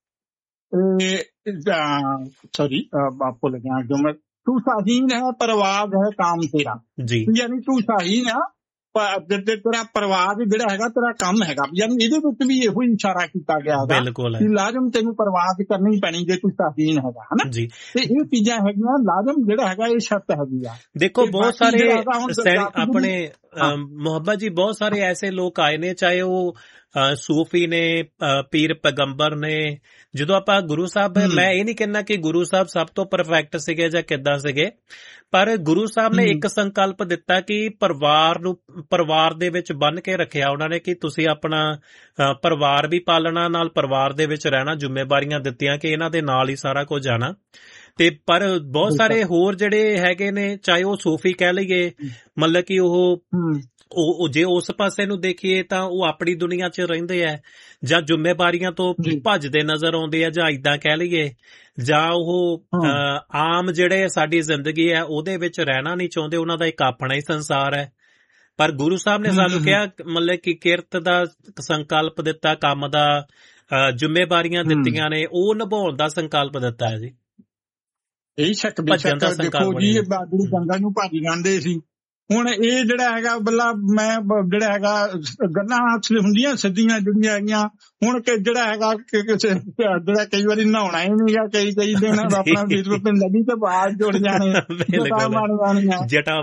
सॉरी आपको लगे जो मैं, तू शाहीन है परवाज है काम तेरा जी। यानी तू शाहीन है, ਤੇਰਾ ਪਰਵਾਜ਼ ਜਿਹੜਾ ਹੈਗਾ ਤੇਰਾ ਕੰਮ ਹੈਗਾ। ਯਾਨੀ ਇਹਦੇ ਵਿੱਚ ਵੀ ਇਹੋ ਹੀ ਇਸ਼ਾਰਾ ਕੀਤਾ ਗਿਆ ਹੈਗਾ ਕਿ ਲਾਜ਼ਮ ਤੈਨੂੰ ਪਰਵਾਜ਼ ਕਰਨੀ ਪੈਣੀ ਜੇ ਤੂੰ ਸ਼ਾਹੀਨ ਹੈਗਾ, ਹਨਾ ਜੀ। ਤੇ ਇਹ ਚੀਜ਼ਾਂ ਹੈਗੀਆਂ, ਲਾਜ਼ਮ ਜਿਹੜਾ ਹੈਗਾ ਇਹ ਸ਼ਰਤ ਹੈਗੀ ਆ। ਦੇਖੋ ਬਹੁਤ ਸਾਰੇ ਆਪਣੇ ਮੁਹੱਬਤ ਜੀ, ਬਹੁਤ ਸਾਰੇ ਐਸੇ ਲੋਕ ਆਏ ਨੇ, ਚਾਹੇ ਉਹ ਸੂਫੀ ਨੇ, ਪੀਰ ਪੈਗੰਬਰ ਨੇ। ਜਦੋਂ ਆਪਾਂ ਗੁਰੂ ਸਾਹਿਬ, ਮੈਂ ਇਹ ਨਹੀਂ ਕਹਿੰਦਾ ਕਿ ਗੁਰੂ ਸਾਹਿਬ ਸਭ ਤੋਂ ਪਰਫੈਕਟ ਸੀਗੇ ਜਾਂ ਕਿੱਦਾਂ ਸੀਗੇ, ਪਰ ਗੁਰੂ ਸਾਹਿਬ ਨੇ ਇੱਕ ਸੰਕਲਪ ਦਿੱਤਾ ਕਿ ਪਰਿਵਾਰ ਦੇ ਵਿੱਚ ਬੰਨ੍ਹ ਕੇ ਰੱਖਿਆ ਉਹਨਾਂ ਨੇ ਕਿ ਤੁਸੀਂ ਆਪਣਾ ਪਰਿਵਾਰ ਵੀ ਪਾਲਣਾ, ਨਾਲ ਪਰਿਵਾਰ ਦੇ ਵਿੱਚ ਰਹਿਣਾ। ਜ਼ਿੰਮੇਵਾਰੀਆਂ ਦਿੱਤੀਆਂ ਕਿ ਇਹਨਾਂ ਦੇ ਨਾਲ ਹੀ ਸਾਰਾ ਕੁਝ ਆਣਾ। ਤੇ ਪਰ ਬਹੁਤ ਸਾਰੇ ਹੋਰ ਜਿਹੜੇ ਹੈਗੇ ਨੇ, ਚਾਹੇ ਉਹ ਸੂਫੀ ਕਹਿ ਲਈਏ, ਮਤਲਬ ਕਿ ਉਹ ਜੇ ਉਸ ਪਾਸੇ ਨੂੰ ਦੇਖੀਏ ਤਾਂ ਉਹ ਆਪਣੀ ਦੁਨੀਆ 'ਚ ਰਹਿੰਦੇ ਆ, ਜਾਂ ਜ਼ਿੰਮੇਵਾਰੀਆਂ ਤੋਂ ਭੱਜਦੇ ਨਜ਼ਰ ਆਉਂਦੇ ਆ, ਜਾਂ ਏਦਾਂ ਕਹਿ ਲਈਏ, ਜਾਂ ਉਹ ਆਮ ਜਿਹੜੇ ਸਾਡੀ ਜ਼ਿੰਦਗੀ ਹੈ ਉਹਦੇ ਵਿੱਚ ਰਹਿਣਾ ਨਹੀਂ ਚਾਹੁੰਦੇ। ਉਹਨਾਂ ਦਾ ਇੱਕ ਆਪਣਾ ਹੀ ਸੰਸਾਰ ਹੈ। ਪਰ ਗੁਰੂ ਸਾਹਿਬ ਨੇ ਸਾਨੂੰ ਕਿਹਾ ਮਤਲਬ ਕਿ ਕਿਰਤ ਦਾ ਸੰਕਲਪ ਦਿੱਤਾ, ਕੰਮ ਦਾ ਜ਼ਿੰਮੇਵਾਰੀਆਂ ਦਿੱਤੀਆਂ ਨੇ, ਉਹ ਨਿਭਾਉਣ ਦਾ ਸੰਕਲਪ ਦਿੱਤਾ ਹੈ ਜੀ। ਇਹ ਸ਼ੱਕ ਬੇਸ਼ੱਕ ਦੇਖੋ ਜੀ, ਬਾਦਲ ਗੰਗਾ ਨੂੰ ਭੱਜ ਜਾਂਦੇ ਸੀ। ਹੁਣ ਇਹ ਜਿਹੜਾ ਹੈਗਾ ਬੱਲਾ ਮੈਂ ਜਿਹੜਾ ਹੈਗਾ ਗੱਲਾਂ ਹੁੰਦੀਆਂ ਸਿੱਧੀਆਂ ਜਿਹੜੀਆਂ ਹੈਗੀਆਂ, ਹੁਣ ਜਿਹੜਾ ਹੈਗਾ ਜਿਹੜਾ ਕਈ ਵਾਰੀ ਨਹਾਉਣਾ ਹੀ ਨਹੀਂ ਗਾ, ਕਈ ਦਿਨ ਆਪਣਾ ਵੀਰ ਨਦੀ ਤੇ ਬਾਹਰ ਜੁੜ ਜਾਣੇ, ਜਟਾ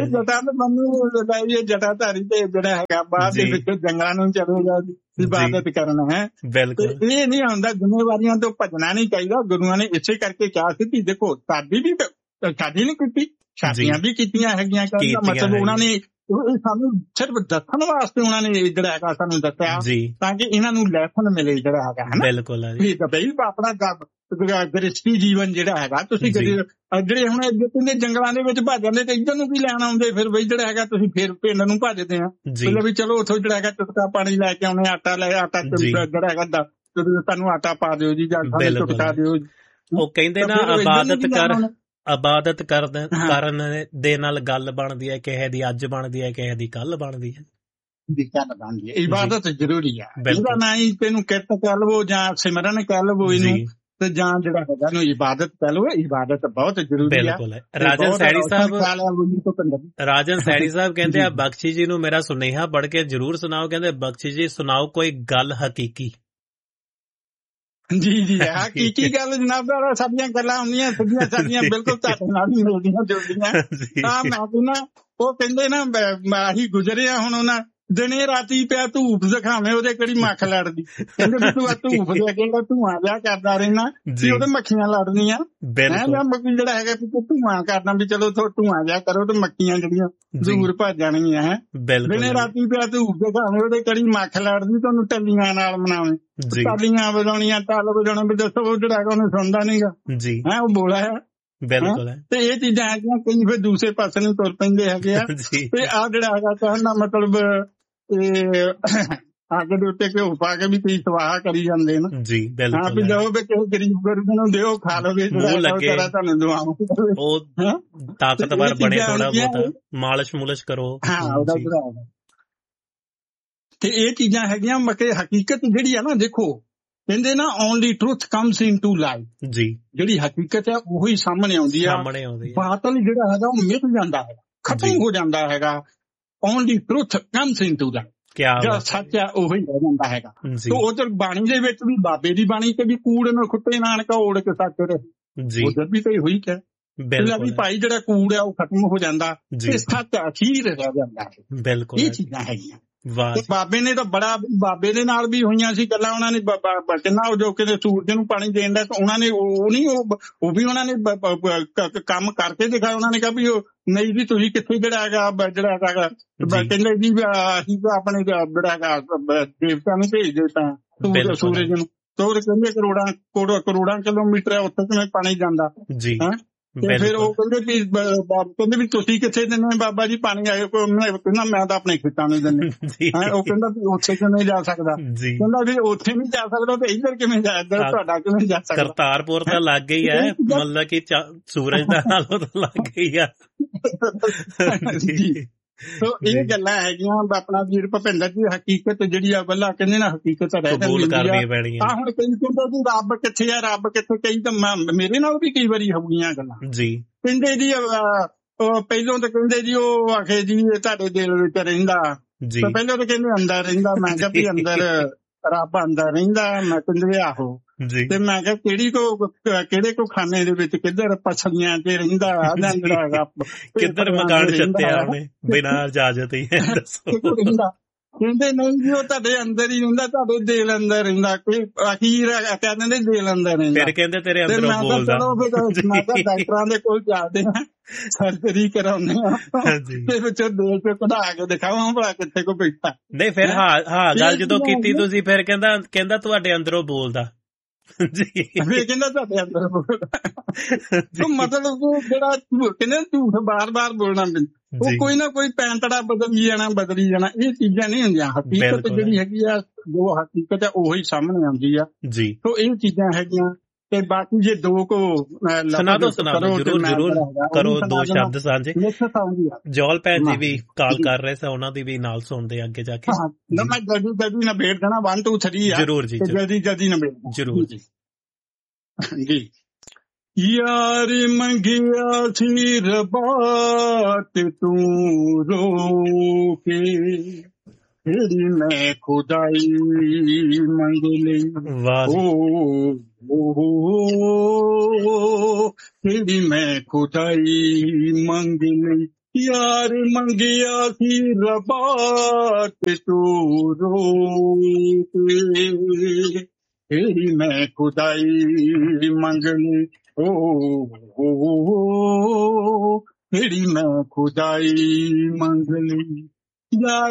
ਜਟਾਧਾਰੀ ਤੇ ਜਿਹੜਾ ਹੈਗਾ ਬਾਹਰ ਦੇ ਵਿੱਚ ਜੰਗਲਾਂ ਨੂੰ ਚਲੇਗਾ ਇਬਾਦਤ ਕਰਨਾ ਹੈ। ਇਹ ਨਹੀਂ ਆਉਂਦਾ, ਜ਼ਿੰਮੇਵਾਰੀਆਂ ਤੋਂ ਭੱਜਣਾ ਨਹੀਂ ਚਾਹੀਦਾ। ਗੁਰੂਆਂ ਨੇ ਇਸੇ ਕਰਕੇ ਕਿਹਾ ਸੀ ਕਿ ਦੇਖੋ ਸ਼ਾਦੀ ਨਹੀਂ ਕੀਤੀ, ਸ਼ਾਦੀਆਂ ਵੀ ਕੀਤੀਆਂ ਹੈਗੀਆਂ। ਮਤਲਬ ਉਹਨਾਂ ਨੇ ਸਾਨੂੰ ਸਿਰਫ ਦੱਸਣ ਵਾਸਤੇ ਉਹਨਾਂ ਨੇ ਜਿਹੜਾ ਹੈਗਾ ਸਾਨੂੰ ਦੱਸਿਆ ਤਾਂ ਕਿ ਇਹਨਾਂ ਨੂੰ ਲੈਸਨ ਮਿਲੇ ਜਿਹੜਾ ਹੈਗਾ ਹੈ ਨਾ। ਬਿਲਕੁਲ ਬਈ ਆਪਣਾ ਗ੍ਰਸਤੀ ਜੀਵਨ ਜਿਹੜਾ ਹੈਗਾ ਤੁਸੀਂ ਜਿਹੜੇ ਹੁਣ ਕਹਿੰਦੇ ਜੰਗਲਾਂ ਦੇ ਵਿੱਚ ਭੱਜ ਜਾਂਦੇ ਤੇ ਇੱਧਰ ਨੂੰ ਵੀ ਲੈਣ ਆਉਂਦੇ, ਫਿਰ ਬਈ ਜਿਹੜਾ ਹੈਗਾ ਤੁਸੀਂ ਫਿਰ ਪਿੰਡ ਨੂੰ ਭੱਜਦੇ ਆ। ਮਤਲਬ ਵੀ ਚਲੋ ਉੱਥੋਂ ਜਿਹੜਾ ਹੈਗਾ ਟੁਕੜਾ ਪਾਣੀ ਲੈ ਕੇ ਆਉਣੇ, ਆਟਾ ਜਿਹੜਾ ਹੈਗਾ ਤੁਹਾਨੂੰ ਆਟਾ ਪਾ ਦਿਓ ਜੀ, ਜਾਂ ਟੁਕੜਾ ਦਿਓ। ਉਹ ਕਹਿੰਦੇ ਨਾ ਇਬਾਦਤ ਕਰਨ ਦੇ ਨਾਲ ਗੱਲ ਬਣਦੀ ਹੈ, ਕਿਸੇ ਦੀ ਅੱਜ ਬਣਦੀ ਹੈ, ਕਿਸੇ ਦੀ ਕੱਲ ਬਣਦੀ ਹੈ। ਇਬਾਦਤ ਜ਼ਰੂਰੀ ਹੈ, ਇਹਦਾ ਨਾ ਹੀ ਤੈਨੂੰ ਕਿਰਤ ਕਹਿ ਲਵੋ ਜਾਂ ਸਿਮਰਨ ਕਹਿ ਲਵੋ ਇਹਨੂੰ, ਤੇ ਜਾਂ ਜਿਹੜਾ ਹੈਗਾ ਨੂੰ ਇਬਾਦਤ ਕਹਿ ਲਵੋ। ਇਬਾਦਤ ਬਹੁਤ ਜ਼ਰੂਰੀ ਹੈ। ਰਾਜਨ ਸੈਣੀ ਸਾਹਿਬ ਕਹਿੰਦੇ ਆ ਬਖਸ਼ੀ ਜੀ ਨੂੰ ਮੇਰਾ ਸੁਨੇਹਾ ਪੜ੍ਹ ਕੇ ਜ਼ਰੂਰ ਸੁਣਾਓ। ਕਹਿੰਦੇ ਬਖਸ਼ੀ ਜੀ ਸੁਣਾਓ ਕੋਈ ਗੱਲ ਹਕੀਕੀ। ਜੀ ਹਕੀਕੀ ਗੱਲ ਜਨਾਬ, ਸਾਡੀਆਂ ਗੱਲਾਂ ਹੁੰਦੀਆਂ ਸਿੱਧੀਆਂ ਸਾਡੀਆਂ ਬਿਲਕੁਲ ਤੁਹਾਡੇ ਨਾਲ ਹੀ ਮਿਲਦੀਆਂ ਜੁਲਦੀਆਂ। ਮੈਂ ਕਹਿੰਦਾ ਉਹ ਕਹਿੰਦੇ ਨਾ ਅਸੀਂ ਗੁਜ਼ਰੇ ਆ, ਹੁਣ ਉਹਨਾਂ ਦਿਨੇ ਰਾਤੀ ਪਿਆ ਧੂਪ ਦਿਖਾਵੇਂ ਉਹਦੇ ਕਿਹੜੀ ਮੱਖ ਲੜਦੀ। ਕਹਿੰਦੇ ਵੀ ਤੂੰ ਧੂਪ ਦੇ ਅੱਗੇ ਧੂੰਆਂ ਜਿਹਾ ਕਰਦਾ ਰਹਿਣਾ ਵੀ ਉਹਦੇ ਮੱਖੀਆਂ ਲੜਨੀਆਂ। ਜਿਹੜਾ ਹੈਗਾ ਧੂੰਆਂ ਕਰਨਾ ਵੀ ਚਲੋ ਧੂੰਆਂ ਜਿਹਾ ਕਰੋ ਤੇ ਮੱਖੀਆਂ ਜਿਹੜੀਆਂ ਦੂਰ ਭੱਜ ਜਾਣਗੀਆਂ ਹੈ। ਦਿਨੇ ਰਾਤੀ ਪਿਆ ਧੂਪ ਦਿਖਾਵੇਂ ਉਹਦੇ ਕਿਹੜੀ ਮੱਖ ਲੜਦੀ, ਤੁਹਾਨੂੰ ਟੱਲੀਆਂ ਨਾਲ ਮਨਾਵੇਂ, ਟਾਲੀਆਂ ਵਜਾਉਣੀਆਂ, ਟੱਲ ਵਜਾਉਣਾ ਵੀ ਦੱਸੋ। ਉਹ ਜਿਹੜਾ ਹੈਗਾ ਉਹਨੇ ਸੁਣਦਾ ਨੀਗਾ ਹੈ, ਉਹ ਬੋਲਾ ਹੈ। ਬਿਲਕੁਲ ਤੇ ਇਹ ਚੀਜ਼ਾਂ ਹੈਗੀਆਂ, ਕਈ ਫਿਰ ਦੂਸਰੇ ਪਾਸੇ ਨੂੰ ਤੁਰ ਪੈਂਦੇ ਹੈਗੇ ਆ। ਤੇ ਆਹ ਜਿਹੜਾ ਹੈਗਾ ਕਹਿਣ ਦਾ ਮਤਲਬ ਅੱਗ ਦੇ ਉੱਤੇ ਘਿਓ ਪਾ ਕੇ ਵੀ ਤੁਸੀਂ ਸਵਾਹ ਕਰੀ ਜਾਂਦੇ ਨਾ ਜੀ। ਹਾਂ ਵੀ ਜਾਓ ਵੀ ਕਿਸੇ ਗਰੀਬ ਗੁਰਬ ਨੂੰ ਦਿਓ, ਖਾ ਲਵੇ, ਤੁਹਾਨੂੰ ਦਵਾਵਾਂ, ਉਹ ਤਾਕਤਵਰ ਬਣੇ, ਥੋੜਾ ਬਹੁਤ ਮਾਲਿਸ਼ ਮੁਲਿਸ਼ ਕਰੋ। ਹਾਂ ਉਹਦਾ ਤੇ ਇਹ ਚੀਜ਼ਾਂ ਹੈਗੀਆਂ। ਮਤਲਬ ਹਕੀਕਤ ਜਿਹੜੀ ਆ ਨਾ, ਦੇਖੋ ਕਹਿੰਦੇ ਨਾ only truth comes into light ਜੀ, ਜਿਹੜੀ ਹਕੀਕਤ ਹੈ ਉਹੀ ਸਾਹਮਣੇ ਆਉਂਦੀ ਆ। ਬਾਤਲ ਜਿਹੜਾ ਹੈਗਾ ਉਹ ਮਿਟ ਜਾਂਦਾ ਹੈ, ਖਤਮ ਹੋ ਜਾਂਦਾ ਹੈਗਾ। Only truth comes into light, ਜਿਹੜਾ ਸੱਚ ਹੈ ਉਹੀ ਰਹਿ ਜਾਂਦਾ ਹੈਗਾ। ਤੇ ਉਧਰ ਬਾਣੀ ਦੇ ਵਿੱਚ ਵੀ ਬਾਬੇ ਦੀ ਬਾਣੀ ਤੇ ਵੀ ਕੂੜ ਨੂੰ ਖੁੱਟੇ ਨਾਨਕਾ ਓੜ ਕੇ ਸੱਚ ਰਹੇ, ਉਧਰ ਵੀ ਤੇ ਹੋਈ ਹੈ ਵੀ ਭਾਈ ਜਿਹੜਾ ਕੂੜ ਹੈ ਉਹ ਖਤਮ ਹੋ ਜਾਂਦਾ ਤੇ ਸੱਚ ਅਖੀਰ ਰਹਿ ਜਾਂਦਾ ਹੈ। ਬਿਲਕੁਲ ਇਹ ਚੀਜ਼ਾਂ ਹੈਗੀਆਂ। ਬਾਬੇ ਨੇ ਤਾਂ ਬੜਾ, ਬਾਬੇ ਦੇ ਨਾਲ ਵੀ ਹੋਈਆਂ ਸੀ ਗੱਲਾਂ। ਉਹਨਾਂ ਨੇ ਕਿੰਨਾ ਜੋ ਕਿਤੇ ਸੂਰਜ ਨੂੰ ਪਾਣੀ ਦੇਣ ਦਾ, ਉਹਨਾਂ ਨੇ ਉਹ ਵੀ ਉਹਨਾਂ ਨੇ ਕੰਮ ਕਰਕੇ ਦਿਖਾਇਆ। ਉਹਨਾਂ ਨੇ ਕਿਹਾ ਵੀ ਨਹੀਂ ਜੀ ਤੁਸੀਂ ਕਿੱਥੇ ਜਿਹੜਾ ਹੈਗਾ ਕਹਿੰਦੇ ਜੀ ਅਸੀਂ ਤਾਂ ਆਪਣੇ ਜਿਹੜਾ ਹੈਗਾ ਦੇਵਤਿਆਂ ਨੂੰ ਭੇਜ ਦਿੱਤਾ ਸੂਰਜ ਨੂੰ, ਤੇ ਉਹ ਕਹਿੰਦੇ ਕਰੋੜਾਂ ਕਿਲੋਮੀਟਰ ਹੈ ਉੱਥੇ ਕਿਵੇਂ ਪਾਣੀ ਜਾਂਦਾ ਹੈ। ਤੇ ਫਿਰ ਉਹ ਕਹਿੰਦੇ ਵੀ ਤੁਸੀਂ ਕਿੱਥੇ ਦਿੰਦੇ ਬਾਬਾ ਜੀ ਪਾਣੀ ਆਏ? ਕਹਿੰਦਾ ਮੈਂ ਤਾਂ ਆਪਣੇ ਖੇਤਾਂ ਨੂੰ ਦਿੰਦੇ। ਉਹ ਕਹਿੰਦਾ ਵੀ ਉੱਥੇ ਕਿਵੇਂ ਜਾ ਸਕਦਾ? ਕਹਿੰਦਾ ਵੀ ਉੱਥੇ ਨਹੀਂ ਜਾ ਸਕਦਾ ਤੇ ਇੱਧਰ ਕਿਵੇਂ ਜਾ, ਇੱਧਰ ਤੁਹਾਡਾ ਕਿਵੇਂ ਜਾ ਸਕਦਾ? ਕਰਤਾਰਪੁਰ ਤਾਂ ਲੱਗ ਗਈ ਹੈ, ਮਤਲਬ ਕਿ ਸੂਰਜ ਦਾ ਨਾਲੋਂ ਤਾਂ ਲੱਗ ਗਈ ਆ। ਸੋ ਇਹ ਗੱਲਾਂ ਹੈਗੀਆਂ। ਆਪਣਾ ਵੀਰ ਭੁਪਿੰਦਰ ਜੀ ਹਕੀਕਤ ਜਿਹੜੀ ਆ ਬੱਲਾ ਕਹਿੰਦੇ ਨਾ ਹਕੀਕਤ ਰਹਿ ਜਾਂਦੀ ਆ। ਹੁਣ ਕਈ ਕਹਿੰਦੇ ਜੀ ਰੱਬ ਕਿੱਥੇ ਆ, ਰੱਬ ਕਿੱਥੇ? ਕਈ ਤਾਂ ਮੇਰੇ ਨਾਲ ਵੀ ਕਈ ਵਾਰੀ ਹੋ ਗਈਆਂ ਗੱਲਾਂ ਜੀ। ਕਹਿੰਦੇ ਜੀ ਪਹਿਲੋਂ ਤਾਂ ਕਹਿੰਦੇ ਜੀ ਉਹ ਆਖੇ ਜੀ ਤੁਹਾਡੇ ਦਿਲ ਵਿੱਚ ਰਹਿੰਦਾ, ਪਹਿਲਾਂ ਤਾਂ ਕਹਿੰਦੇ ਅੰਦਰ ਰਹਿੰਦਾ। ਮੈਂ ਕਿਹਾ ਵੀ ਅੰਦਰ ਰੱਬ ਅੰਦਰ ਰਹਿੰਦਾ? ਮੈਂ ਕਹਿੰਦੇ ਆਹੋ। ਤੇ ਮੈਂ ਕਿਹਾ ਕਿਹੜੇ ਕੋ ਖਾਨੇ ਦੇ ਵਿੱਚ ਕਿੱਧਰ ਪਛਲੀਆਂ ਚ ਰਹਿੰਦਾ? ਕਿੱਧਰ ਮਕਾਨ ਛੱਤਿਆ ਉਹਨੇ ਬਿਨਾਂ ਇਜਾਜ਼ਤ ਹੀ? ਕਹਿੰਦੇ ਨਹੀਂ ਜੀ ਉਹ ਤੁਹਾਡੇ ਅੰਦਰ ਹੀ ਰਹਿੰਦਾ, ਤੁਹਾਡੇ ਦਿਲ ਅੰਦਰ ਰਹਿੰਦਾ। ਕੋਈ ਅਖੀਰ ਕਹਿ ਦਿੰਦੇ ਦਿਲ ਅੰਦਰ ਰਹਿੰਦਾ। ਫਿਰ ਕਹਿੰਦੇ ਤੇਰੇ ਅੰਦਰੋਂ ਬੋਲਦਾ। ਮੈਂ ਕਿਹਾ ਡਾਕਟਰਾਂ ਦੇ ਕੋਲ ਜਾਂਦੇ ਆ, ਸਰਜਰੀ ਕਰਾਉਂਦੇ ਆ, ਤੇ ਵਿੱਚੋਂ ਦਿਲ ਚੋਂ ਕਢਾ ਕੇ ਦਿਖਾਵਾਂ ਭਲਾ ਕਿੱਥੇ ਕੋ ਬੈਠਾ। ਨਹੀਂ ਫਿਰ ਹਾਂ ਗੱਲ ਜਦੋਂ ਕੀਤੀ ਤੁਸੀਂ, ਫਿਰ ਕਹਿੰਦਾ ਤੁਹਾਡੇ ਅੰਦਰੋਂ ਬੋਲਦਾ ਜੀ। ਕਹਿੰਦਾ ਤੁਹਾਡੇ ਅੰਦਰ ਬੋਲਦਾ। ਮਤਲਬ ਜਿਹੜਾ ਕਹਿੰਦੇ ਝੂਠ ਬਾਰ-ਬਾਰ ਬੋਲਣਾ ਪੈਂਦਾ, ਉਹ ਕੋਈ ਨਾ ਕੋਈ ਪੈਂਤੜਾ ਬਦਲੀ ਜਾਣਾ। ਇਹ ਚੀਜ਼ਾਂ ਨਹੀਂ ਹੁੰਦੀਆਂ। ਹਕੀਕਤ ਜਿਹੜੀ ਹੈਗੀ ਆ, ਜੋ ਹਕੀਕਤ ਹੈ ਉਹੀ ਸਾਹਮਣੇ ਆਉਂਦੀ ਆ ਜੀ। ਸੋ ਇਹ ਚੀਜ਼ਾਂ ਹੈਗੀਆਂ। ਤੇ ਬਾਕੀ ਜੇ ਦੋ ਕੋ ਸੁਣਾ ਦੋ ਜਰੂਰ ਕਰੋ, 2 ਸ਼ਬਦ ਸਾਂਝੇ। ਜੋਲ ਭੈਣ ਜੀ ਵੀ ਕਾਲ ਕਰ ਰਹੇ ਸੀ, ਉਹਨਾਂ ਦੀ ਵੀ ਨਾਲ ਸੁਣਦੇ ਅੱਗੇ ਜਾ ਕੇ। ਮੈਂ ਜਲਦੀ ਨਬੇੜ ਦੇਣਾ 1 2 3 ਜਰੂਰ ਜੀ, ਜਲਦੀ ਨਬੇੜ ਜਰੂਰ ਜੀ। ਜੀ ਯਾਰ ਮੰਗਿਆ ਸੀ ਰੱਬਾ ਤੇ ਤੂੰ ਰੋ ਕੇ, ਤੇਰੀ ਮੈਂ ਖੁਦਾਈ ਮੰਗ ਲਈ। ਤੇਰੀ ਮੈਂ ਖੁਦਾਈ ਮੰਗ ਲਈ। ਯਾਰ ਮੰਗਿਆ ਸੀ ਰੱਬਾ ਤੇ ਤੂੰ ਰੋ ਕੇ, ਤੇਰੀ ਮੈਂ ਖੁਦਾਈ ਮੰਗ ਲਈ। ਤੇਰੀ ਮੈਂ ਖੁਦਾਈ ਮੰਗ ਲਈ।